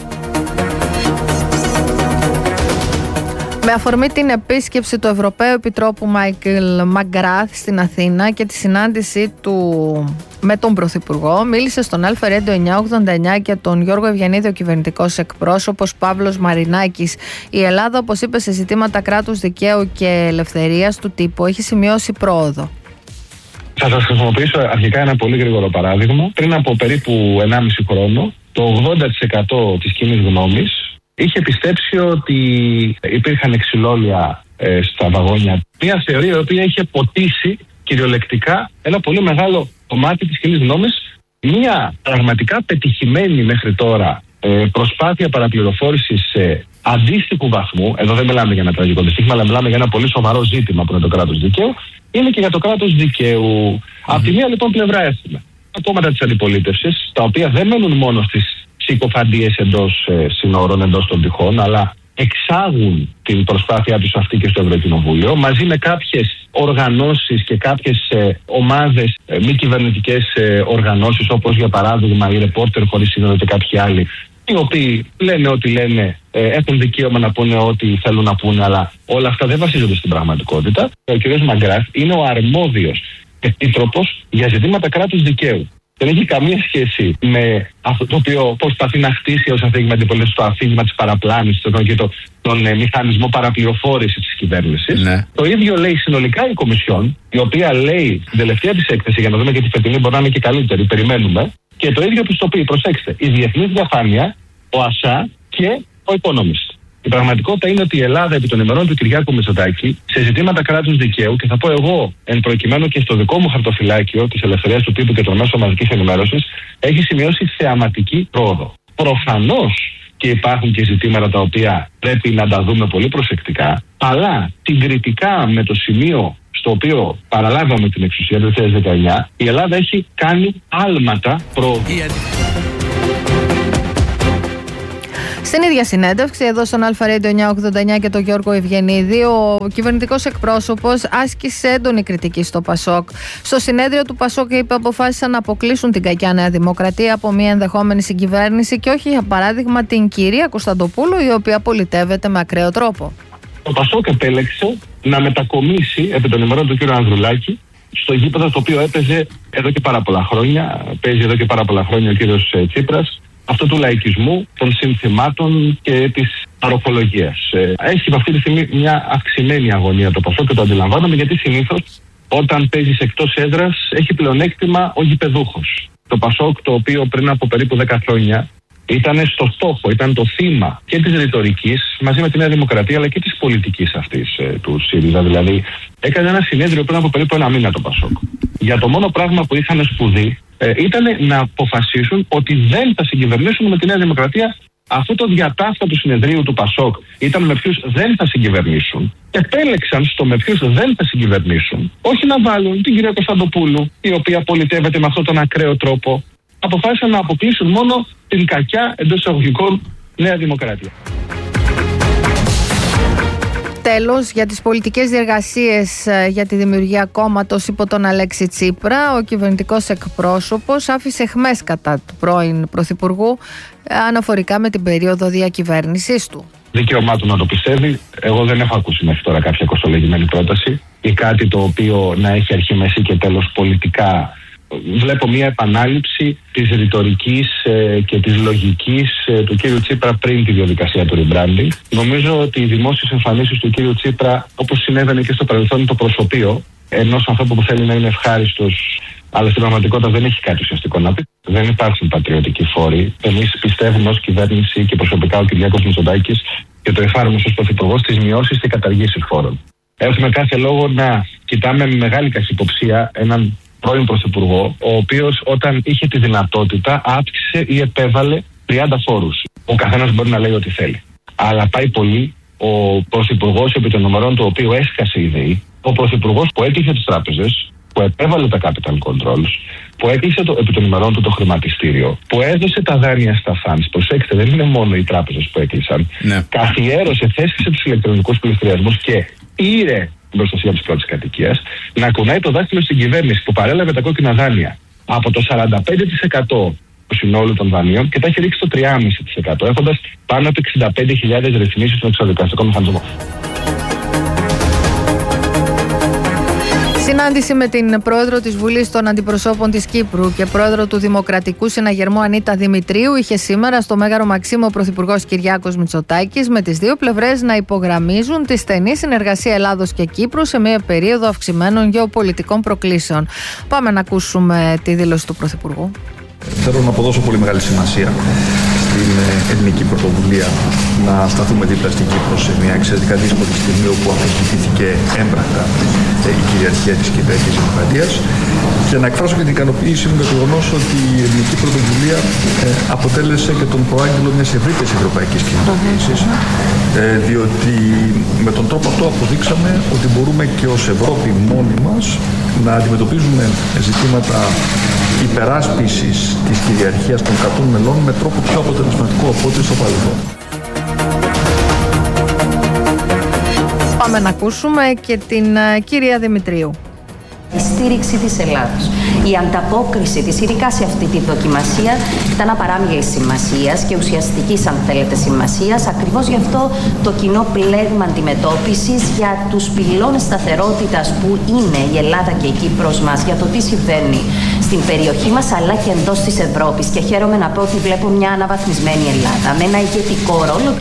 Με αφορμή την επίσκεψη του Ευρωπαίου Επιτρόπου Μάικλ Μαγκράθ στην Αθήνα και τη συνάντησή του με τον Πρωθυπουργό, μίλησε στον Αλφα Radio εννιακόσια ογδόντα εννιά και τον Γιώργο Ευγενίδη ο κυβερνητικός εκπρόσωπος Παύλος Μαρινάκης. Η Ελλάδα, όπως είπε, σε ζητήματα κράτους δικαίου και ελευθερίας του τύπου έχει σημειώσει πρόοδο. Θα σας χρησιμοποιήσω αρχικά ένα πολύ γρήγορο παράδειγμα. Πριν από περίπου ενάμιση χρόνο, το ογδόντα τοις εκατό της κοινής γνώμης είχε πιστέψει ότι υπήρχαν εξυλόλια ε, στα βαγόνια. Μια θεωρία η οποία είχε ποτίσει κυριολεκτικά ένα πολύ μεγάλο κομμάτι της κοινής γνώμης. Μια πραγματικά πετυχημένη μέχρι τώρα ε, προσπάθεια παραπληροφόρησης σε αντίστοιχου βαθμού. Εδώ δεν μιλάμε για ένα τραγικό δυστύχημα, αλλά μιλάμε για ένα πολύ σοβαρό ζήτημα που είναι το κράτος δικαίου. Είναι και για το κράτος δικαίου. Mm-hmm. Από τη μία λοιπόν πλευρά έχουμε τα κόμματα της αντιπολίτευσης, τα οποία δεν μένουν μόνο στις συκοφαντίες εντός ε, συνόρων, εντός των τυχών, αλλά εξάγουν την προσπάθειά τους αυτή και στο Ευρωκοινοβούλιο, μαζί με κάποιες οργανώσεις και κάποιες ε, ομάδες, ε, μη κυβερνητικές ε, οργανώσεις, όπως για παράδειγμα οι Ρεπόρτερ χωρίς σύνορα και κάποιοι άλλοι, οι οποίοι λένε ό,τι λένε, ε, έχουν δικαίωμα να πούνε ό,τι θέλουν να πούνε, αλλά όλα αυτά δεν βασίζονται στην πραγματικότητα. Ο κ. Μαγκράθ είναι ο αρμόδιος επίτροπος για ζητήματα κράτους δικαίου. δεν έχει καμία σχέση με αυτό το οποίο προσπαθεί να χτίσει ως αφήγημα αντιπολίτευση, το αφήγημα της παραπλάνησης και το, τον ε, μηχανισμό παραπληροφόρησης της κυβέρνησης. Ναι. Το ίδιο λέει συνολικά η Κομισιόν, η οποία λέει στην τελευταία της έκθεση, για να δούμε και τη φετινή μπορεί να είναι και καλύτερη, περιμένουμε, και το ίδιο πιστοποιεί, προσέξτε, η διεθνής διαφάνεια, ο ΑΣΑ και ο Economist. Η πραγματικότητα είναι ότι η Ελλάδα επί των ημερών του Κυριάκου Μητσοτάκη σε ζητήματα κράτους δικαίου, και θα πω εγώ εν προκειμένου και στο δικό μου χαρτοφυλάκιο της ελευθερίας του τύπου και των μέσων μαζικής ενημέρωσης, έχει σημειώσει θεαματική πρόοδο. Προφανώς και υπάρχουν και ζητήματα τα οποία πρέπει να τα δούμε πολύ προσεκτικά, αλλά συγκριτικά με το σημείο στο οποίο παραλάβαμε την εξουσία το δύο χιλιάδες δεκαεννιά, η Ελλάδα έχει κάνει άλματα πρόοδου. Στην ίδια συνέντευξη, εδώ στον Αλφα Radio εννιακόσια ογδόντα εννιά και τον Γιώργο Ευγενίδη, ο κυβερνητικός εκπρόσωπος άσκησε έντονη κριτική στο Πασόκ. Στο συνέδριο του Πασόκ, είπε, αποφάσισαν να αποκλείσουν την κακιά Νέα Δημοκρατία από μια ενδεχόμενη συγκυβέρνηση και όχι, για παράδειγμα, την κυρία Κωνσταντοπούλου, η οποία πολιτεύεται με ακραίο τρόπο. Το Πασόκ επέλεξε να μετακομίσει επί των ημερών του κ. Ανδρουλάκη στο γήπεδο στο οποίο έπαιζε εδώ και πάρα πολλά χρόνια, παίζει εδώ και πάρα πολλά χρόνια ο κ. Τσίπρας, αυτό του λαϊκισμού, των συνθημάτων και της παροχολογίας. Έχει αυτή τη στιγμή μια αυξημένη αγωνία το Πασόκ και το αντιλαμβάνομαι, γιατί συνήθως όταν παίζεις εκτός έδρας έχει πλεονέκτημα ο γηπεδούχος. Το Πασόκ, το οποίο πριν από περίπου δέκα χρόνια ήταν στο στόχο, ήταν το θύμα και της ρητορικής μαζί με τη Νέα Δημοκρατία, αλλά και της πολιτικής αυτής ε, του ΣΥΡΙΖΑ. Δηλαδή, έκανε ένα συνέδριο πριν από περίπου ένα μήνα το Πασόκ. Για το μόνο πράγμα που είχαν σπουδεί ε, ήταν να αποφασίσουν ότι δεν θα συγκυβερνήσουν με τη Νέα Δημοκρατία. Αυτό το διατάφτα του συνεδρίου του Πασόκ ήταν με ποιους δεν θα συγκυβερνήσουν. Επέλεξαν στο με ποιους δεν θα συγκυβερνήσουν, όχι να βάλουν την κυρία Κωνσταντοπούλου, η οποία πολιτεύεται με αυτόν τον ακραίο τρόπο. Αποφάσισαν να αποκλείσουν μόνο την κακιά, εντός εισαγωγικών, Νέα Δημοκρατία. Τέλος, για τις πολιτικές διεργασίες για τη δημιουργία κόμματος υπό τον Αλέξη Τσίπρα, ο κυβερνητικός εκπρόσωπος άφησε αιχμές κατά του πρώην Πρωθυπουργού αναφορικά με την περίοδο διακυβέρνησής του. Δικαίωμά του να το πιστεύει. Εγώ δεν έχω ακούσει μέχρι τώρα κάποια κοστολογημένη πρόταση ή κάτι το οποίο να έχει αρχή, μέση και τέλος πολιτικά. Βλέπω μια επανάληψη της ρητορικής ε, και της λογικής ε, του κύριου Τσίπρα πριν τη διαδικασία του rebranding. Νομίζω ότι οι δημόσιες εμφανίσεις του κύριου Τσίπρα, όπως συνέβαινε και στο παρελθόν, το προσωπείο ενός ανθρώπου που θέλει να είναι ευχάριστος, αλλά στην πραγματικότητα δεν έχει κάτι ουσιαστικό να πει. Δεν υπάρχουν πατριωτικοί φόροι. Εμείς πιστεύουμε ως κυβέρνηση και προσωπικά ο Κυριάκος Μητσοτάκης και το εφάρμοσε ως πρωθυπουργός στις μειώσεις και καταργήσεις φόρων. Έχουμε κάθε λόγο να κοιτάμε με μεγάλη καχυποψία έναν πρώην πρωθυπουργό, ο οποίος όταν είχε τη δυνατότητα αύξησε ή επέβαλε τριάντα φόρους. Ο καθένας μπορεί να λέει ό,τι θέλει. Αλλά πάει πολύ ο πρωθυπουργός επί των νομερών του οποίου έσκασε η ΔΕΗ, ο πρωθυπουργός που έκλεισε τις τράπεζες, που επέβαλε τα capital controls, που έκλεισε το, επί των ημερών του το χρηματιστήριο, που έδωσε τα δάνεια στα funds. Προσέξτε, δεν είναι μόνο οι τράπεζες που έκλεισαν. Ναι. Καθιέρωσε, θέσπισε τους ηλεκτρονικούς πληστηριασμούς και πήρε την προστασία της πρώτης κατοικίας, να κουνάει το δάχτυλο στην κυβέρνηση που παρέλαβε τα κόκκινα δάνεια από το σαράντα πέντε τοις εκατό του συνόλου των δανείων και τα έχει ρίξει στο τρία κόμμα πέντε τοις εκατό, έχοντας πάνω από εξήντα πέντε χιλιάδες ρυθμίσεις στον εξοδικαστικό μηχανισμό. Συνάντηση με την πρόεδρο της Βουλής των Αντιπροσώπων της Κύπρου και πρόεδρο του Δημοκρατικού Συναγερμού Ανίτα Δημητρίου είχε σήμερα στο Μέγαρο Μαξίμου ο πρωθυπουργός Κυριάκος Μητσοτάκης, με τις δύο πλευρές να υπογραμμίζουν τη στενή συνεργασία Ελλάδος και Κύπρου σε μια περίοδο αυξημένων γεωπολιτικών προκλήσεων. Πάμε να ακούσουμε τη δήλωση του πρωθυπουργού. Θέλω να αποδώσω πολύ μεγάλη σημασία στην ελληνική πρωτοβουλία να σταθούμε δίπλα στην Κύπρο σε μια εξαιρετικά δύσκολη στιγμή όπου αμφισβητήθηκε έμπρακτα η κυριαρχία της Κυπριακής Δημοκρατίας και να εκφράσω και την ικανοποίησή μου για το γεγονός ότι η ελληνική πρωτοβουλία ε, αποτέλεσε και τον προάγγελο μιας ευρύτερης ευρωπαϊκής κινητοποίησης, ε, διότι με τον τρόπο αυτό αποδείξαμε ότι μπορούμε και ως Ευρώπη μόνοι μας να αντιμετωπίζουμε ζητήματα υπεράσπισης της κυριαρχίας των κρατών μελών με τρόπο πιο αποτελεσματικό από ό,τι στο παρελθόν. Πάμε να ακούσουμε και την uh, κυρία Δημητρίου. Η στήριξη της Ελλάδος, η ανταπόκριση της ειδικά σε αυτή τη δοκιμασία ήταν απαράμιλης σημασίας και ουσιαστικής, αν θέλετε, σημασίας. Ακριβώς γι' αυτό το κοινό πλέγμα αντιμετώπισης για τους πυλώνες σταθερότητας που είναι η Ελλάδα και η Κύπρος μας, για το τι συμβαίνει στην περιοχή μας αλλά και εντός της Ευρώπης. Και χαίρομαι να πω ότι βλέπω μια αναβαθμισμένη Ελλάδα με ένα ηγετικό ρόλο.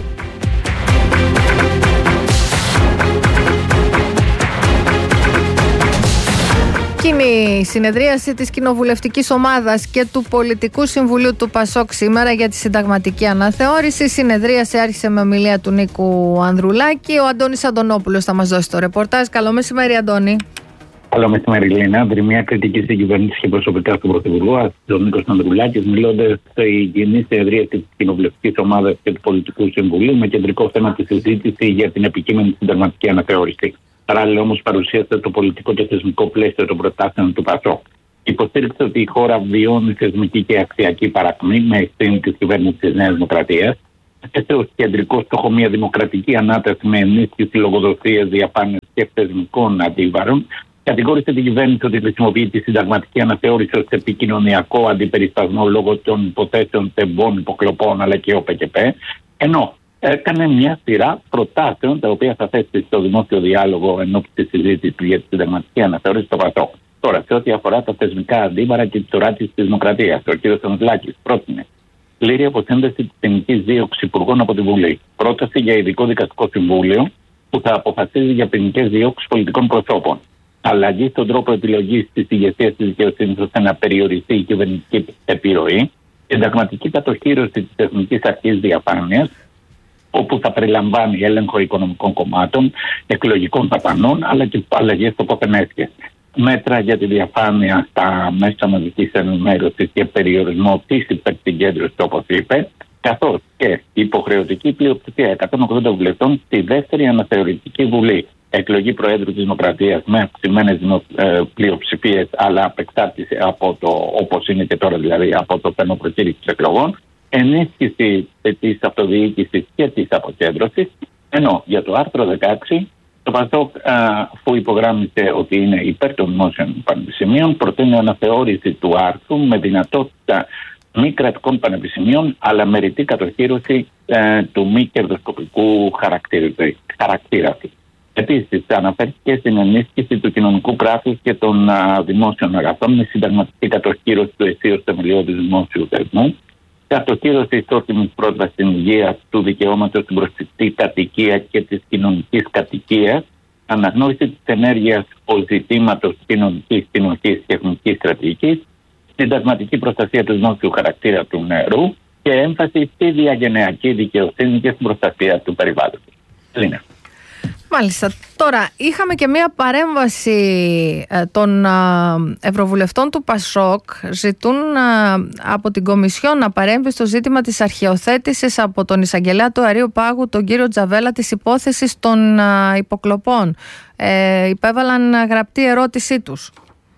Είναι η συνεδρίαση της Κοινοβουλευτικής Ομάδας και του Πολιτικού Συμβουλίου του ΠΑΣΟΚ σήμερα για τη συνταγματική αναθεώρηση. Η συνεδρίαση άρχισε με ομιλία του Νίκου Ανδρουλάκη. Ο Αντώνης Αντωνόπουλος θα μας δώσει το ρεπορτάζ. Καλό μεσημέρι, Αντώνη. Καλό μεσημέρι, Λίνα. Μια κριτική στην κυβέρνηση και προσωπικά στον Πρωθυπουργό, τον Νίκο Ανδρουλάκη, μιλώντας στη κοινή συνεδρίαση της Κοινοβουλευτικής Ομάδας και του Πολιτικού Συμβουλίου με κεντρικό θέμα τη συζήτηση για την επικείμενη συνταγματική αναθεώρηση. Παράλληλα, όμως, παρουσίασε το πολιτικό και θεσμικό πλαίσιο των προτάσεων του ΠΑΣΟΚ. Υποστήριξε ότι η χώρα βιώνει θεσμική και αξιακή παρακμή με ευθύνη τη κυβέρνηση τη Νέας Δημοκρατίας. Έθεσε ως κεντρικό στόχο μια δημοκρατική ανάταση με ενίσχυση λογοδοσίας, διαφάνειας και θεσμικών αντίβαρων. Κατηγόρησε την κυβέρνηση ότι χρησιμοποιεί τη συνταγματική αναθεώρηση ως επικοινωνιακό αντιπεριστασμό λόγω των υποθέσεων τεμπών, υποκλοπών αλλά και ΟΠΕΚΠ. Ενώ έκανε μια σειρά προτάσεων τα οποία θα θέσει στο δημόσιο διάλογο ενώπιση τη συζήτηση για τη συνταγματική αναθεώρηση στο ΠΑΣΟΚ. Τώρα, σε ό,τι αφορά τα θεσμικά αντίβαρα και τη οράτηση τη Δημοκρατία, ο κ. Ανδρουλάκης πρότεινε πλήρη αποσύνδεση τη ποινική δίωξη υπουργών από τη Βουλή. Πρόταση για ειδικό δικαστικό συμβούλιο που θα αποφασίζει για ποινικές διώξεις πολιτικών προσώπων. Αλλαγή στον τρόπο επιλογής της ηγεσίας της δικαιοσύνης ώστε να περιοριστεί η κυβερνητική επιρροή. Συνταγματική κατοχήρωση της Εθνικής Αρχής Διαφάνειας, όπου θα περιλαμβάνει έλεγχο οικονομικών κομμάτων, εκλογικών δαπανών, αλλά και αλλαγές στο πόθεν έσχεση. Μέτρα για τη διαφάνεια στα μέσα μαζικής ενημέρωσης και περιορισμό της υπερσυγκέντρωσης, όπως είπε, καθώς και υποχρεωτική πλειοψηφία εκατόν ογδόντα βουλευτών στη δεύτερη αναθεωρητική βουλή. Εκλογή Προέδρου της Δημοκρατίας με αυξημένες ε, πλειοψηφίες, αλλά απεξάρτηση από το, όπως είναι και τώρα δηλαδή, από το θέμα προκήρυξης εκλογών. Ενίσχυση της αυτοδιοίκησης και της αποκέντρωσης, ενώ για το άρθρο δεκαέξι το ΠΑΣΟΚ, αφού υπογράμμισε ότι είναι υπέρ των δημόσιων πανεπιστημίων, προτείνει αναθεώρηση του άρθρου με δυνατότητα μη κρατικών πανεπιστημίων, αλλά με ρητή κατοχήρωση ε, του μη κερδοσκοπικού χαρακτήρα. Επίσης, αναφέρθηκε στην ενίσχυση του κοινωνικού κράτους και των α, δημόσιων αγαθών με συνταγματική κατοχήρωση του αισίως θεμελιώδους δημόσιου θεσμού. Κατοχήρωση ισότιμης πρόσβασης στην υγεία, του δικαιώματος στην προσιτή κατοικία και της κοινωνικής κατοικίας, αναγνώριση της ενέργειας ως ζητήματος κοινωνικής συνοχής και εθνικής στρατηγικής, συνταγματική προστασία του δημόσιου χαρακτήρα του νερού και έμφαση στη διαγενειακή δικαιοσύνη και στην προστασία του περιβάλλοντος. Λίνα. Μάλιστα. Τώρα, είχαμε και μία παρέμβαση ε, των ε, Ευρωβουλευτών του ΠΑΣΟΚ. Ζητούν ε, από την Κομισιόν να παρέμβει στο ζήτημα της αρχαιοθέτησης από τον εισαγγελέα του Αρείου Πάγου, τον κύριο Τζαβέλα, της υπόθεσης των ε, υποκλοπών. Ε, υπέβαλαν γραπτή ερώτησή τους.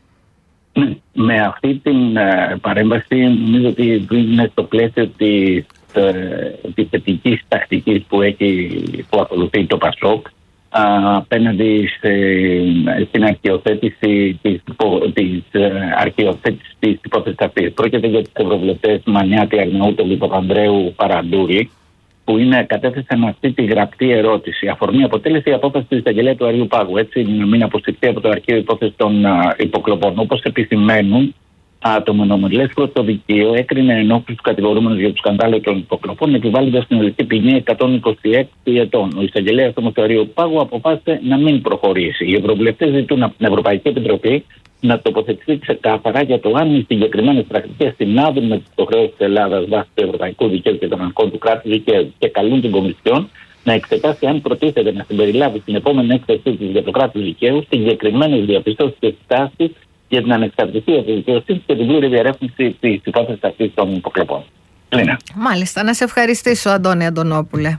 Με αυτή την ε, παρέμβαση νομίζω ότι είναι στο πλαίσιο της, ε, της θετικής τακτικής που, έχει, που ακολουθεί το ΠΑΣΟΚ απέναντι στην αρχαιοθέτηση της, της, αρχαιοθέτησης της υπόθεσης αυτής. Πρόκειται για τους ευρωβουλευτές Μανιάτη, Αρναούτογλου, Παπανδρέου, Παραντούρη, που είναι, κατέθεσαν αυτή τη γραπτή ερώτηση. Αφορμή αποτέλεσε η απόφαση του εισαγγελέα του Αρείου Πάγου, έτσι να μην αποσυρθεί από το αρχείο υπόθεση των α, υποκλοπών. Όπως επισημαίνουν, το μονομελές πρωτοδικείο έκρινε ενόχληση του κατηγορούμενου για το σκανδάλο των υποκλοπών, επιβάλλοντας την ολική ποινή εκατόν είκοσι έξι ετών. Ο εισαγγελέας του Αρείου Πάγου αποφάσισε να μην προχωρήσει. Οι ευρωβουλευτές ζητούν από την Ευρωπαϊκή Επιτροπή να τοποθετηθεί ξεκάθαρα για το αν οι συγκεκριμένες πρακτικές συνάδουν με τις υποχρεώσεις της Ελλάδας βάσει του ευρωπαϊκού δικαίου και των αρχών του κράτους δικαίου και καλούν την Κομισιόν να εξετάσει αν προτίθεται να συμπεριλάβει στην επόμενη έκθεσή της για το κράτος δικαίου συγκεκριμένες διαπιστώσεις και συστάσεις για την ανεξαρτησία της δικαιοσύνης και την πλήρη διερεύνηση της υπόθεσης αυτής των υποκλοπών. Λίνα. Μάλιστα. Να σε ευχαριστήσω, Αντώνη Αντωνόπουλε.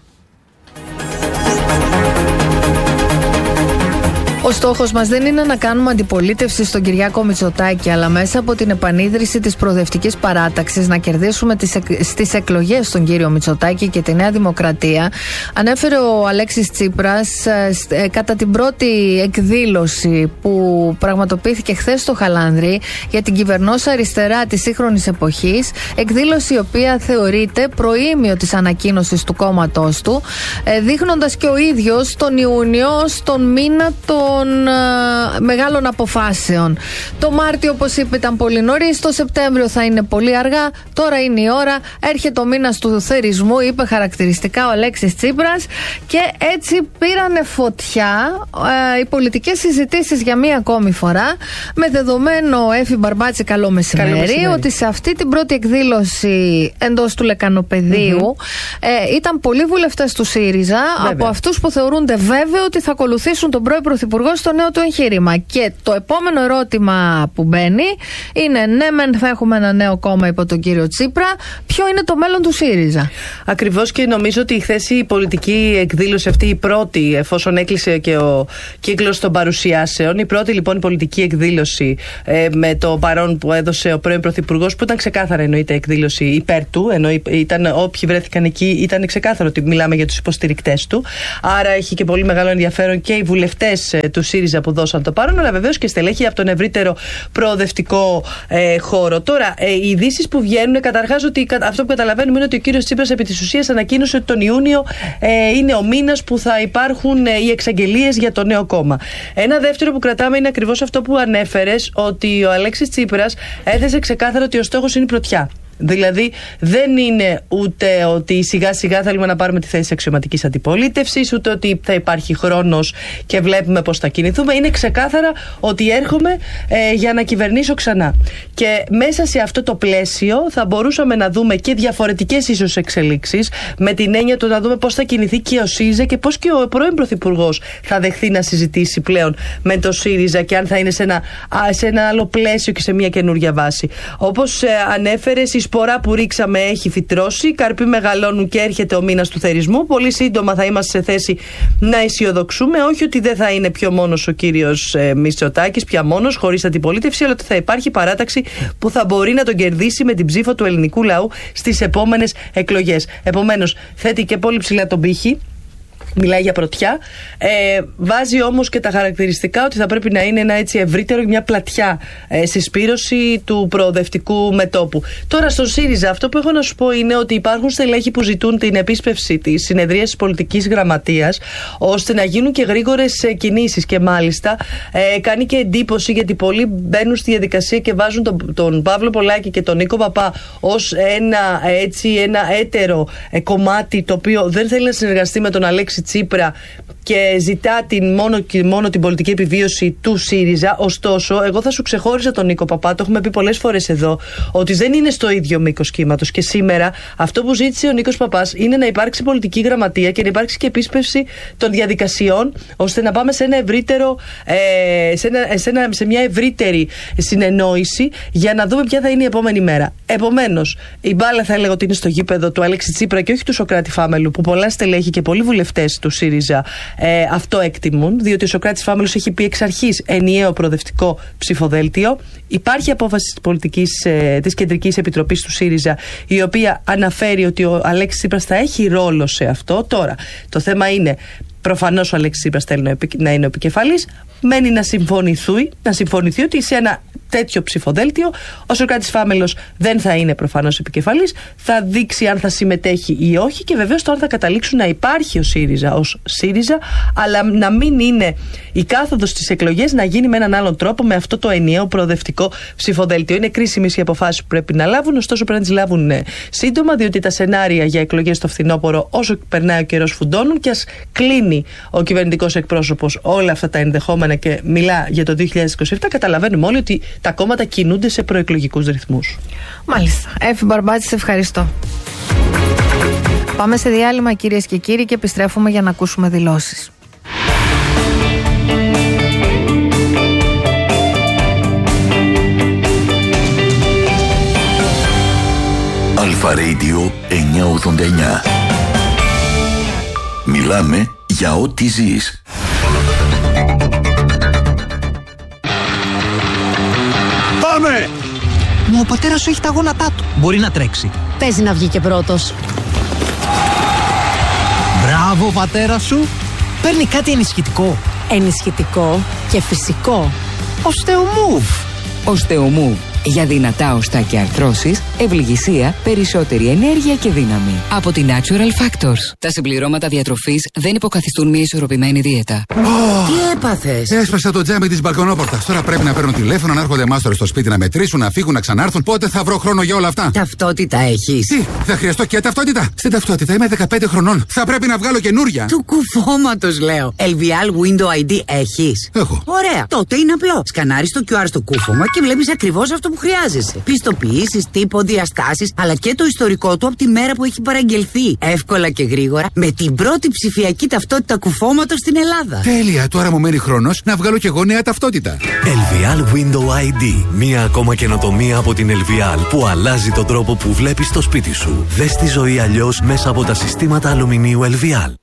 Ο στόχος μας δεν είναι να κάνουμε αντιπολίτευση στον Κυριάκο Μητσοτάκη, αλλά μέσα από την επανίδρυση της προοδευτικής παράταξης να κερδίσουμε τις εκ... στις εκλογές τον κύριο Μητσοτάκη και τη Νέα Δημοκρατία, ανέφερε ο Αλέξης Τσίπρας ε, κατά την πρώτη εκδήλωση που πραγματοποιήθηκε χθες στο Χαλάνδρη για την κυβερνόσα αριστερά της σύγχρονης εποχής, εκδήλωση η οποία θεωρείται προήμιο της ανακοίνωσης του κόμματός του, ε, δείχνοντας και ο ίδιος τον Ιούνιο, στον μήνα των μεγάλων, μεγάλων αποφάσεων. Το Μάρτιο, όπως είπε, ήταν πολύ νωρίς. Το Σεπτέμβριο θα είναι πολύ αργά. Τώρα είναι η ώρα. Έρχεται ο μήνας του θερισμού, είπε χαρακτηριστικά ο Αλέξης Τσίπρας. Και έτσι πήρανε φωτιά ε, οι πολιτικές συζητήσεις για μία ακόμη φορά. Με δεδομένο, Έφη Μπαρμπάτση, καλό μεσημέρι, καλό μεσημέρι, ότι σε αυτή την πρώτη εκδήλωση εντός του Λεκανοπεδίου mm-hmm. ε, ήταν πολλοί βουλευτές του ΣΥΡΙΖΑ, βέβαια, από αυτούς που θεωρούνται βέβαιο ότι θα ακολουθήσουν τον πρώην Πρωθυπουργό στο νέο του εγχείρημα. Και το επόμενο ερώτημα που μπαίνει είναι: ναι, μεν θα έχουμε ένα νέο κόμμα υπό τον κύριο Τσίπρα, ποιο είναι το μέλλον του ΣΥΡΙΖΑ? Ακριβώς, και νομίζω ότι χθες η πολιτική εκδήλωση αυτή, η πρώτη, εφόσον έκλεισε και ο κύκλος των παρουσιάσεων, η πρώτη λοιπόν πολιτική εκδήλωση ε, με το παρόν που έδωσε ο πρώην Πρωθυπουργός, που ήταν ξεκάθαρα εννοείται εκδήλωση υπέρ του, ενώ ήταν, όποιοι βρέθηκαν εκεί ήταν ξεκάθαρο ότι μιλάμε για τους υποστηρικτές του. Άρα έχει και πολύ μεγάλο ενδιαφέρον και οι βουλευτές ε, του ΣΥΡΙΖΑ που δώσαν το παρόν, αλλά βεβαίως και στελέχη από τον ευρύτερο προοδευτικό ε, χώρο. Τώρα, ε, οι ειδήσεις που βγαίνουν, καταρχάς, ότι αυτό που καταλαβαίνουμε είναι ότι ο κύριος Τσίπρας επί της ουσίας ανακοίνωσε ότι τον Ιούνιο ε, είναι ο μήνας που θα υπάρχουν ε, οι εξαγγελίες για το νέο κόμμα. Ένα δεύτερο που κρατάμε είναι ακριβώς αυτό που ανέφερες, ότι ο Αλέξης Τσίπρας έθεσε ξεκάθαρα ότι ο στόχος είναι η πρωτιά. Δηλαδή δεν είναι ούτε ότι σιγά σιγά θέλουμε να πάρουμε τη θέση αξιωματικής αντιπολίτευσης, ούτε ότι θα υπάρχει χρόνος και βλέπουμε πώς θα κινηθούμε. Είναι ξεκάθαρα ότι έρχομαι ε, για να κυβερνήσω ξανά. Και μέσα σε αυτό το πλαίσιο θα μπορούσαμε να δούμε και διαφορετικές ίσως εξελίξεις, με την έννοια του να δούμε πώς θα κινηθεί και ο ΣΥΡΙΖΑ και πώς και ο πρώην Πρωθυπουργός θα δεχθεί να συζητήσει πλέον με το ΣΥΡΙΖΑ και αν θα είναι σε ένα, σε ένα άλλο πλαίσιο και σε μια καινούργια βάση. Όπως ε, ανέφερες, η σπορά που ρίξαμε έχει φυτρώσει, οι καρποί μεγαλώνουν και έρχεται ο μήνας του θερισμού. Πολύ σύντομα θα είμαστε σε θέση να αισιοδοξούμε, όχι ότι δεν θα είναι πιο μόνος ο κύριος ε, Μητσοτάκης, πια μόνος, χωρίς αντιπολίτευση, αλλά ότι θα υπάρχει παράταξη που θα μπορεί να τον κερδίσει με την ψήφο του ελληνικού λαού στις επόμενες εκλογές. Επομένως, θέτει και πολύ ψηλά τον πύχη. Μιλάει για πρωτιά. Ε, βάζει όμως και τα χαρακτηριστικά ότι θα πρέπει να είναι ένα έτσι ευρύτερο, μια πλατιά ε, συσπήρωση του προοδευτικού μετώπου. Τώρα στον ΣΥΡΙΖΑ, αυτό που έχω να σου πω είναι ότι υπάρχουν στελέχη που ζητούν την επίσπευση της συνεδρίας της πολιτικής γραμματείας, ώστε να γίνουν και γρήγορες ε, κινήσεις. Και μάλιστα ε, κάνει και εντύπωση, γιατί πολλοί μπαίνουν στη διαδικασία και βάζουν τον, τον Παύλο Πολάκη και τον Νίκο Παπά ως ένα, έτσι, ένα έτερο ε, κομμάτι, το οποίο δεν θέλει να συνεργαστεί με τον Αλέξη Τσίπρα και ζητά την, μόνο, μόνο την πολιτική επιβίωση του ΣΥΡΙΖΑ. Ωστόσο, εγώ θα σου ξεχώριζα τον Νίκο Παπά, το έχουμε πει πολλές φορές εδώ, ότι δεν είναι στο ίδιο μήκος κύματος. Και σήμερα αυτό που ζήτησε ο Νίκος Παπάς είναι να υπάρξει πολιτική γραμματεία και να υπάρξει και επίσπευση των διαδικασιών, ώστε να πάμε σε, ένα ευρύτερο, ε, σε, ένα, σε, ένα, σε μια ευρύτερη συνεννόηση για να δούμε ποια θα είναι η επόμενη μέρα. Επομένως, η μπάλα θα έλεγα ότι είναι στο γήπεδο του Αλέξη Τσίπρα και όχι του Σωκράτη Φάμελου, που πολλά στελέχη και πολλοί βουλευτές του ΣΥΡΙΖΑ ε, αυτό εκτιμούν, διότι ο Σωκράτης Φάμελος έχει πει εξ αρχής ενιαίο προοδευτικό ψηφοδέλτιο. Υπάρχει απόφαση της, πολιτικής, ε, της Κεντρικής Επιτροπής του ΣΥΡΙΖΑ, η οποία αναφέρει ότι ο Αλέξης Τσίπρας θα έχει ρόλο σε αυτό. Τώρα, το θέμα είναι, προφανώς ο Αλέξης Τσίπρας θέλει να είναι ο επικεφαλής. Μένει να συμφωνηθεί, να συμφωνηθεί ότι σε ένα τέτοιο ψηφοδέλτιο ο Σωκράτης Φάμελος δεν θα είναι προφανώς επικεφαλής, θα δείξει αν θα συμμετέχει ή όχι, και βεβαίως τώρα θα καταλήξουν να υπάρχει ο ΣΥΡΙΖΑ ως ΣΥΡΙΖΑ, αλλά να μην είναι η κάθοδος στις εκλογές, να γίνει με έναν άλλον τρόπο, με αυτό το ενιαίο προοδευτικό ψηφοδέλτιο. Είναι κρίσιμες οι αποφάσεις που πρέπει να λάβουν, ωστόσο πρέπει να τις λάβουν σύντομα, διότι τα σενάρια για εκλογές στο φθινόπωρο, όσο περνάει ο καιρός, φουντώνουν, και ας κλείνει ο κυβερνητικός εκπρόσωπος όλα αυτά τα ενδεχόμενα και μιλά για το δύο χιλιάδες είκοσι επτά, καταλαβαίνουμε όλοι ότι τα κόμματα κινούνται σε προεκλογικούς ρυθμούς. Μάλιστα. Έφη Μπαρμπάτση, σε ευχαριστώ. Πάμε σε διάλειμμα, κυρίες και κύριοι, και επιστρέφουμε για να ακούσουμε δηλώσεις. Αλφα Radio εννιακόσια ογδόντα εννιά. Μιλάμε για ό,τι ζεις. Πάμε! Μα ο πατέρας σου έχει τα γόνατά του. Μπορεί να τρέξει. Παίζει να βγει και πρώτος. Μπράβο, πατέρα σου. Παίρνει κάτι ενισχυτικό. Ενισχυτικό και φυσικό. Οστεομούβ. Οστεομούβ. Για δυνατά οστά και αρθρώσεις, ευληγησία, περισσότερη ενέργεια και δύναμη. Από τη Natural Factors. Τα συμπληρώματα διατροφής δεν υποκαθιστούν μια ισορροπημένη δίαιτα. Oh. Τι έπαθες? Έσπασα το τζάμι της μπαλκονόπορτας. Τώρα πρέπει να παίρνω τηλέφωνο, να έρχονται μάστορες στο σπίτι να μετρήσουν, να φύγουν, να ξανάρθουν. Πότε θα βρω χρόνο για όλα αυτά? Ταυτότητα έχεις? Τι, θα χρειαστώ και ταυτότητα? Στην ταυτότητα είμαι δεκαπέντε χρονών. Θα πρέπει να βγάλω καινούρια. Του κουφώματος λέω. ελ βι ελ Window άι ντι έχεις? Έχω. Ωραία. Τότε είναι απλό. Σκανάρεις το κιου αρ στο κούφωμα και βλέπεις ακριβώς αυτό που χρειάζεσαι. Πιστοποιήσεις, τύπο, διαστάσεις, αλλά και το ιστορικό του από τη μέρα που έχει παραγγελθεί. Εύκολα και γρήγορα με την πρώτη ψηφιακή ταυτότητα κουφώματος στην Ελλάδα. Τέλεια. Τώρα μου μένει χρόνος να βγάλω κι εγώ νέα ταυτότητα. ελ βι ελ Window άι ντι. Μία ακόμα καινοτομία από την ελ βι ελ που αλλάζει τον τρόπο που βλέπεις το σπίτι σου. Δες τη ζωή αλλιώς μέσα από τα συστήματα αλουμινίου ελ βι ελ.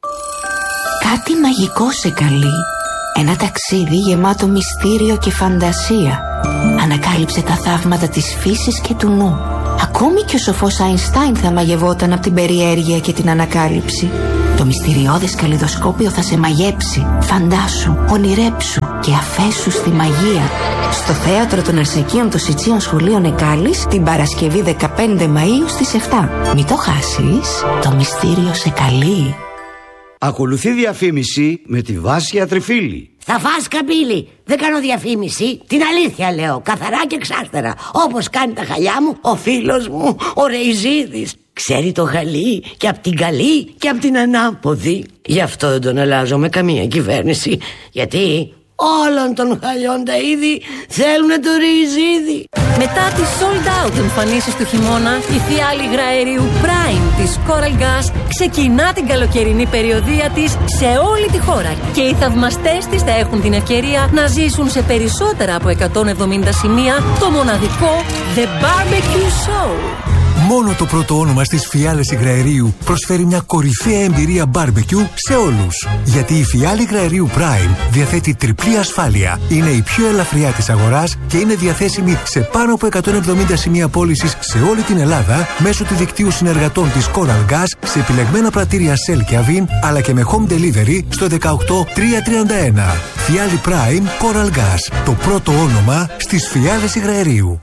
Κάτι μαγικό σε καλεί. Ένα ταξίδι γεμάτο μυστήριο και φαντασία. Ανακάλυψε τα θαύματα της φύσης και του νου. Ακόμη και ο σοφός Αϊνστάιν θα μαγευόταν από την περιέργεια και την ανακάλυψη. Το μυστηριώδες καλλιδοσκόπιο θα σε μαγέψει. Φαντάσου, ονειρέψου και αφέσου στη μαγεία. Στο θέατρο των Αρσακίων των Σιτσίων Σχολείων Εκάλης την Παρασκευή δεκαπέντε Μαΐου στις επτά. Μην το χάσεις, το μυστήριο σε καλεί. Ακολουθεί διαφήμιση με τη Βάσια Τριφύλη. Θα φας καμπύλη. Δεν κάνω διαφήμιση. Την αλήθεια λέω. Καθαρά και εξάστερα. Όπως κάνει τα χαλιά μου ο φίλος μου ο Ρεϊζίδης. Ξέρει το χαλί και απ' την καλή και απ' την ανάποδη. Γι' αυτό δεν τον αλλάζω με καμία κυβέρνηση. Γιατί όλων των χαλιών τα είδη θέλουνε το Ρεϊζίδη. Μετά τις sold out εμφανίσεις του χειμώνα, η φιάλη υγραερίου Prime της Coral Gas ξεκινά την καλοκαιρινή περιοδεία της σε όλη τη χώρα. Και οι θαυμαστές της θα έχουν την ευκαιρία να ζήσουν σε περισσότερα από εκατόν εβδομήντα σημεία το μοναδικό The Barbecue Show. Μόνο το πρώτο όνομα στις φιάλες υγραερίου προσφέρει μια κορυφαία εμπειρία barbecue σε όλους. Γιατί η φιάλη υγραερίου Prime διαθέτει τριπλή ασφάλεια, είναι η πιο ελαφριά της αγοράς και είναι διαθέσιμη σε πάνω από εκατόν εβδομήντα σημεία πώλησης σε όλη την Ελλάδα μέσω του δικτύου συνεργατών της Coral Gas σε επιλεγμένα πρατήρια Shell και Avin, αλλά και με home delivery στο δεκαοκτώ τριακόσια τριάντα ένα. Φιάλη Prime Coral Gas, το πρώτο όνομα στις φιάλες υγραερίου.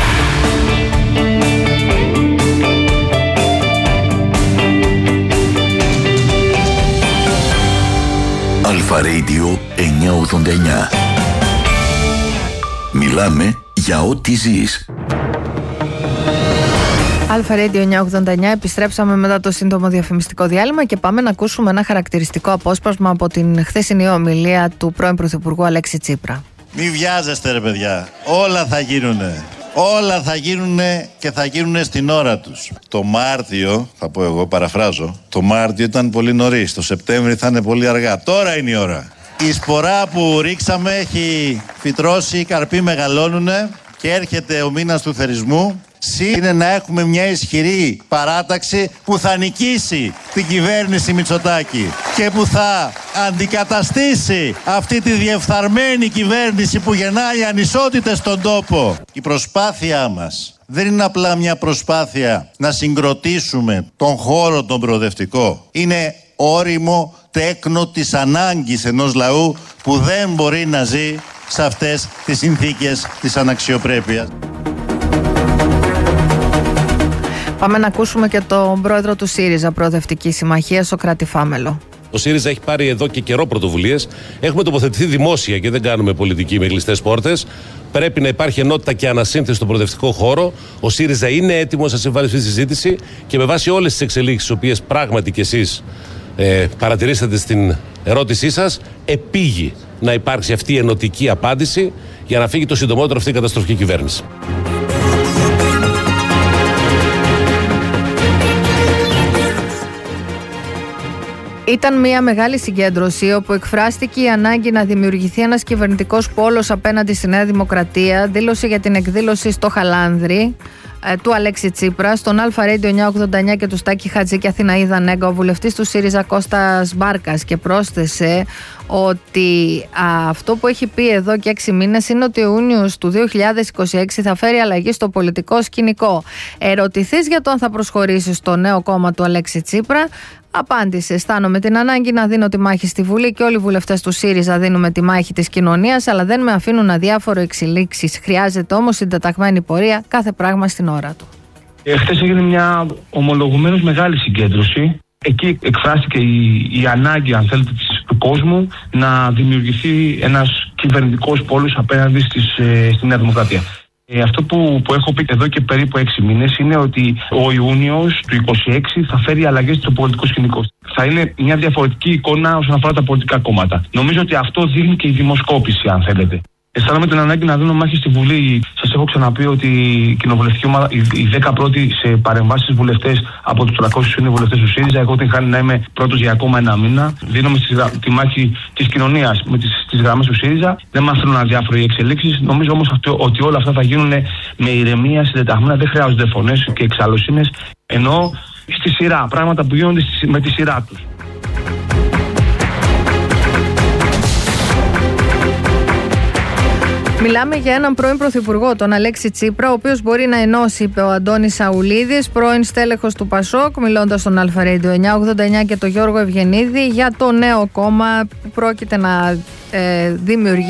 Αλφα Radio εννιακόσια ογδόντα εννιά. Μιλάμε για ό,τι ζεις. Αλφα Radio εννιακόσια ογδόντα εννιά, επιστρέψαμε μετά το σύντομο διαφημιστικό διάλειμμα και πάμε να ακούσουμε ένα χαρακτηριστικό απόσπασμα από την χθεσινή ομιλία του πρώην Πρωθυπουργού Αλέξη Τσίπρα. Μη βιάζεστε ρε παιδιά, όλα θα γίνουνε. Όλα θα γίνουνε και θα γίνουνε στην ώρα τους. Το Μάρτιο, θα πω εγώ, παραφράζω, το Μάρτιο ήταν πολύ νωρίς, το Σεπτέμβρη θα είναι πολύ αργά. Τώρα είναι η ώρα. Η σπορά που ρίξαμε έχει φυτρώσει, οι καρποί μεγαλώνουνε και έρχεται ο μήνας του θερισμού. Συ είναι να έχουμε μια ισχυρή παράταξη που θα νικήσει την κυβέρνηση Μητσοτάκη και που θα αντικαταστήσει αυτή τη διεφθαρμένη κυβέρνηση που γεννάει ανισότητες στον τόπο. Η προσπάθειά μας δεν είναι απλά μια προσπάθεια να συγκροτήσουμε τον χώρο τον προοδευτικό. Είναι όριμο τέκνο της ανάγκης ενός λαού που δεν μπορεί να ζει σε αυτές τις συνθήκες της αναξιοπρέπειας. Πάμε να ακούσουμε και τον πρόεδρο του ΣΥΡΙΖΑ Προοδευτική Συμμαχία, Σωκράτη Φάμελο. Ο ΣΥΡΙΖΑ έχει πάρει εδώ και καιρό πρωτοβουλίες. Έχουμε τοποθετηθεί δημόσια και δεν κάνουμε πολιτική με κλειστές πόρτες. Πρέπει να υπάρχει ενότητα και ανασύνθεση στον προοδευτικό χώρο. Ο ΣΥΡΙΖΑ είναι έτοιμος να συμβάλλει στη συζήτηση και με βάση όλες τις εξελίξεις, τις οποίες πράγματι κι εσείς ε, παρατηρήσατε στην ερώτησή σας, επήγει να υπάρξει αυτή η ενωτική απάντηση για να φύγει το συντομότερο αυτή η καταστροφική κυβέρνηση. Ήταν μια μεγάλη συγκέντρωση όπου εκφράστηκε η ανάγκη να δημιουργηθεί ένας κυβερνητικός πόλος απέναντι στη Νέα Δημοκρατία. Δήλωσε για την εκδήλωση στο Χαλάνδρη ε, του Αλέξη Τσίπρα, στον Αλφα Radio εννιακόσια ογδόντα εννιά και του Στάκη Χατζή και Αθηναίδα Νέγκα, ο βουλευτής του ΣΥΡΙΖΑ Κώστας Μπάρκας, και πρόσθεσε ότι α, αυτό που έχει πει εδώ και έξι μήνες είναι ότι ο Ιούνιος του δύο χιλιάδες είκοσι έξι θα φέρει αλλαγή στο πολιτικό σκηνικό. Ερωτηθείς για το αν θα προσχωρήσει στο νέο κόμμα του Αλέξη Τσίπρα, Απάντησε: αισθάνομαι την ανάγκη να δίνω τη μάχη στη Βουλή και όλοι οι βουλευτές του ΣΥΡΙΖΑ δίνουμε τη μάχη της κοινωνίας, αλλά δεν με αφήνουν αδιάφορο εξελίξεις. Χρειάζεται όμως συντεταγμένη πορεία, κάθε πράγμα στην ώρα του. Χθες έγινε μια ομολογουμένως μεγάλη συγκέντρωση. Εκεί εκφράστηκε η, η ανάγκη, αν θέλετε, της, του κόσμου να δημιουργηθεί ένας κυβερνητικός πόλος απέναντι στις, ε, στη Νέα Δημοκρατία. Ε, αυτό που, που έχω πει εδώ και περίπου έξι μήνες είναι ότι ο Ιούνιος του είκοσι έξι θα φέρει αλλαγές στο πολιτικό σκηνικό. Θα είναι μια διαφορετική εικόνα όσον αφορά τα πολιτικά κόμματα. Νομίζω ότι αυτό δείχνει και η δημοσκόπηση, αν θέλετε. Αισθάνομαι την ανάγκη να δίνω μάχη στη Βουλή. Σας έχω ξαναπεί ότι η κοινοβουλευτική ομάδα, οι δέκα πρώτοι σε παρεμβάσεις βουλευτές από τους τριακόσιους είναι βουλευτές του ΣΥΡΙΖΑ. Εγώ την χάνει να είμαι πρώτος για ακόμα ένα μήνα. Δίνομαι τη μάχη της κοινωνίας με τις, τις γραμμές του ΣΥΡΙΖΑ. Δεν μας θέλουν αδιάφοροι εξελίξεις. Νομίζω όμως ότι όλα αυτά θα γίνουν με ηρεμία, συντεταγμένα. Δεν χρειάζονται φωνές και εξαλλοσύνες. Ενώ στη σειρά, πράγματα που γίνονται με τη σειρά τους. Μιλάμε για έναν πρώην πρωθυπουργό, τον Αλέξη Τσίπρα, ο οποίος μπορεί να ενώσει, είπε ο Αντώνης Σαουλίδης, πρώην στέλεχος του Πασόκ, μιλώντας στον Αλφα Radio εννιακόσια ογδόντα εννιά και τον Γιώργο Ευγενίδη, για το νέο κόμμα που πρόκειται να ε, δημιουργήσει.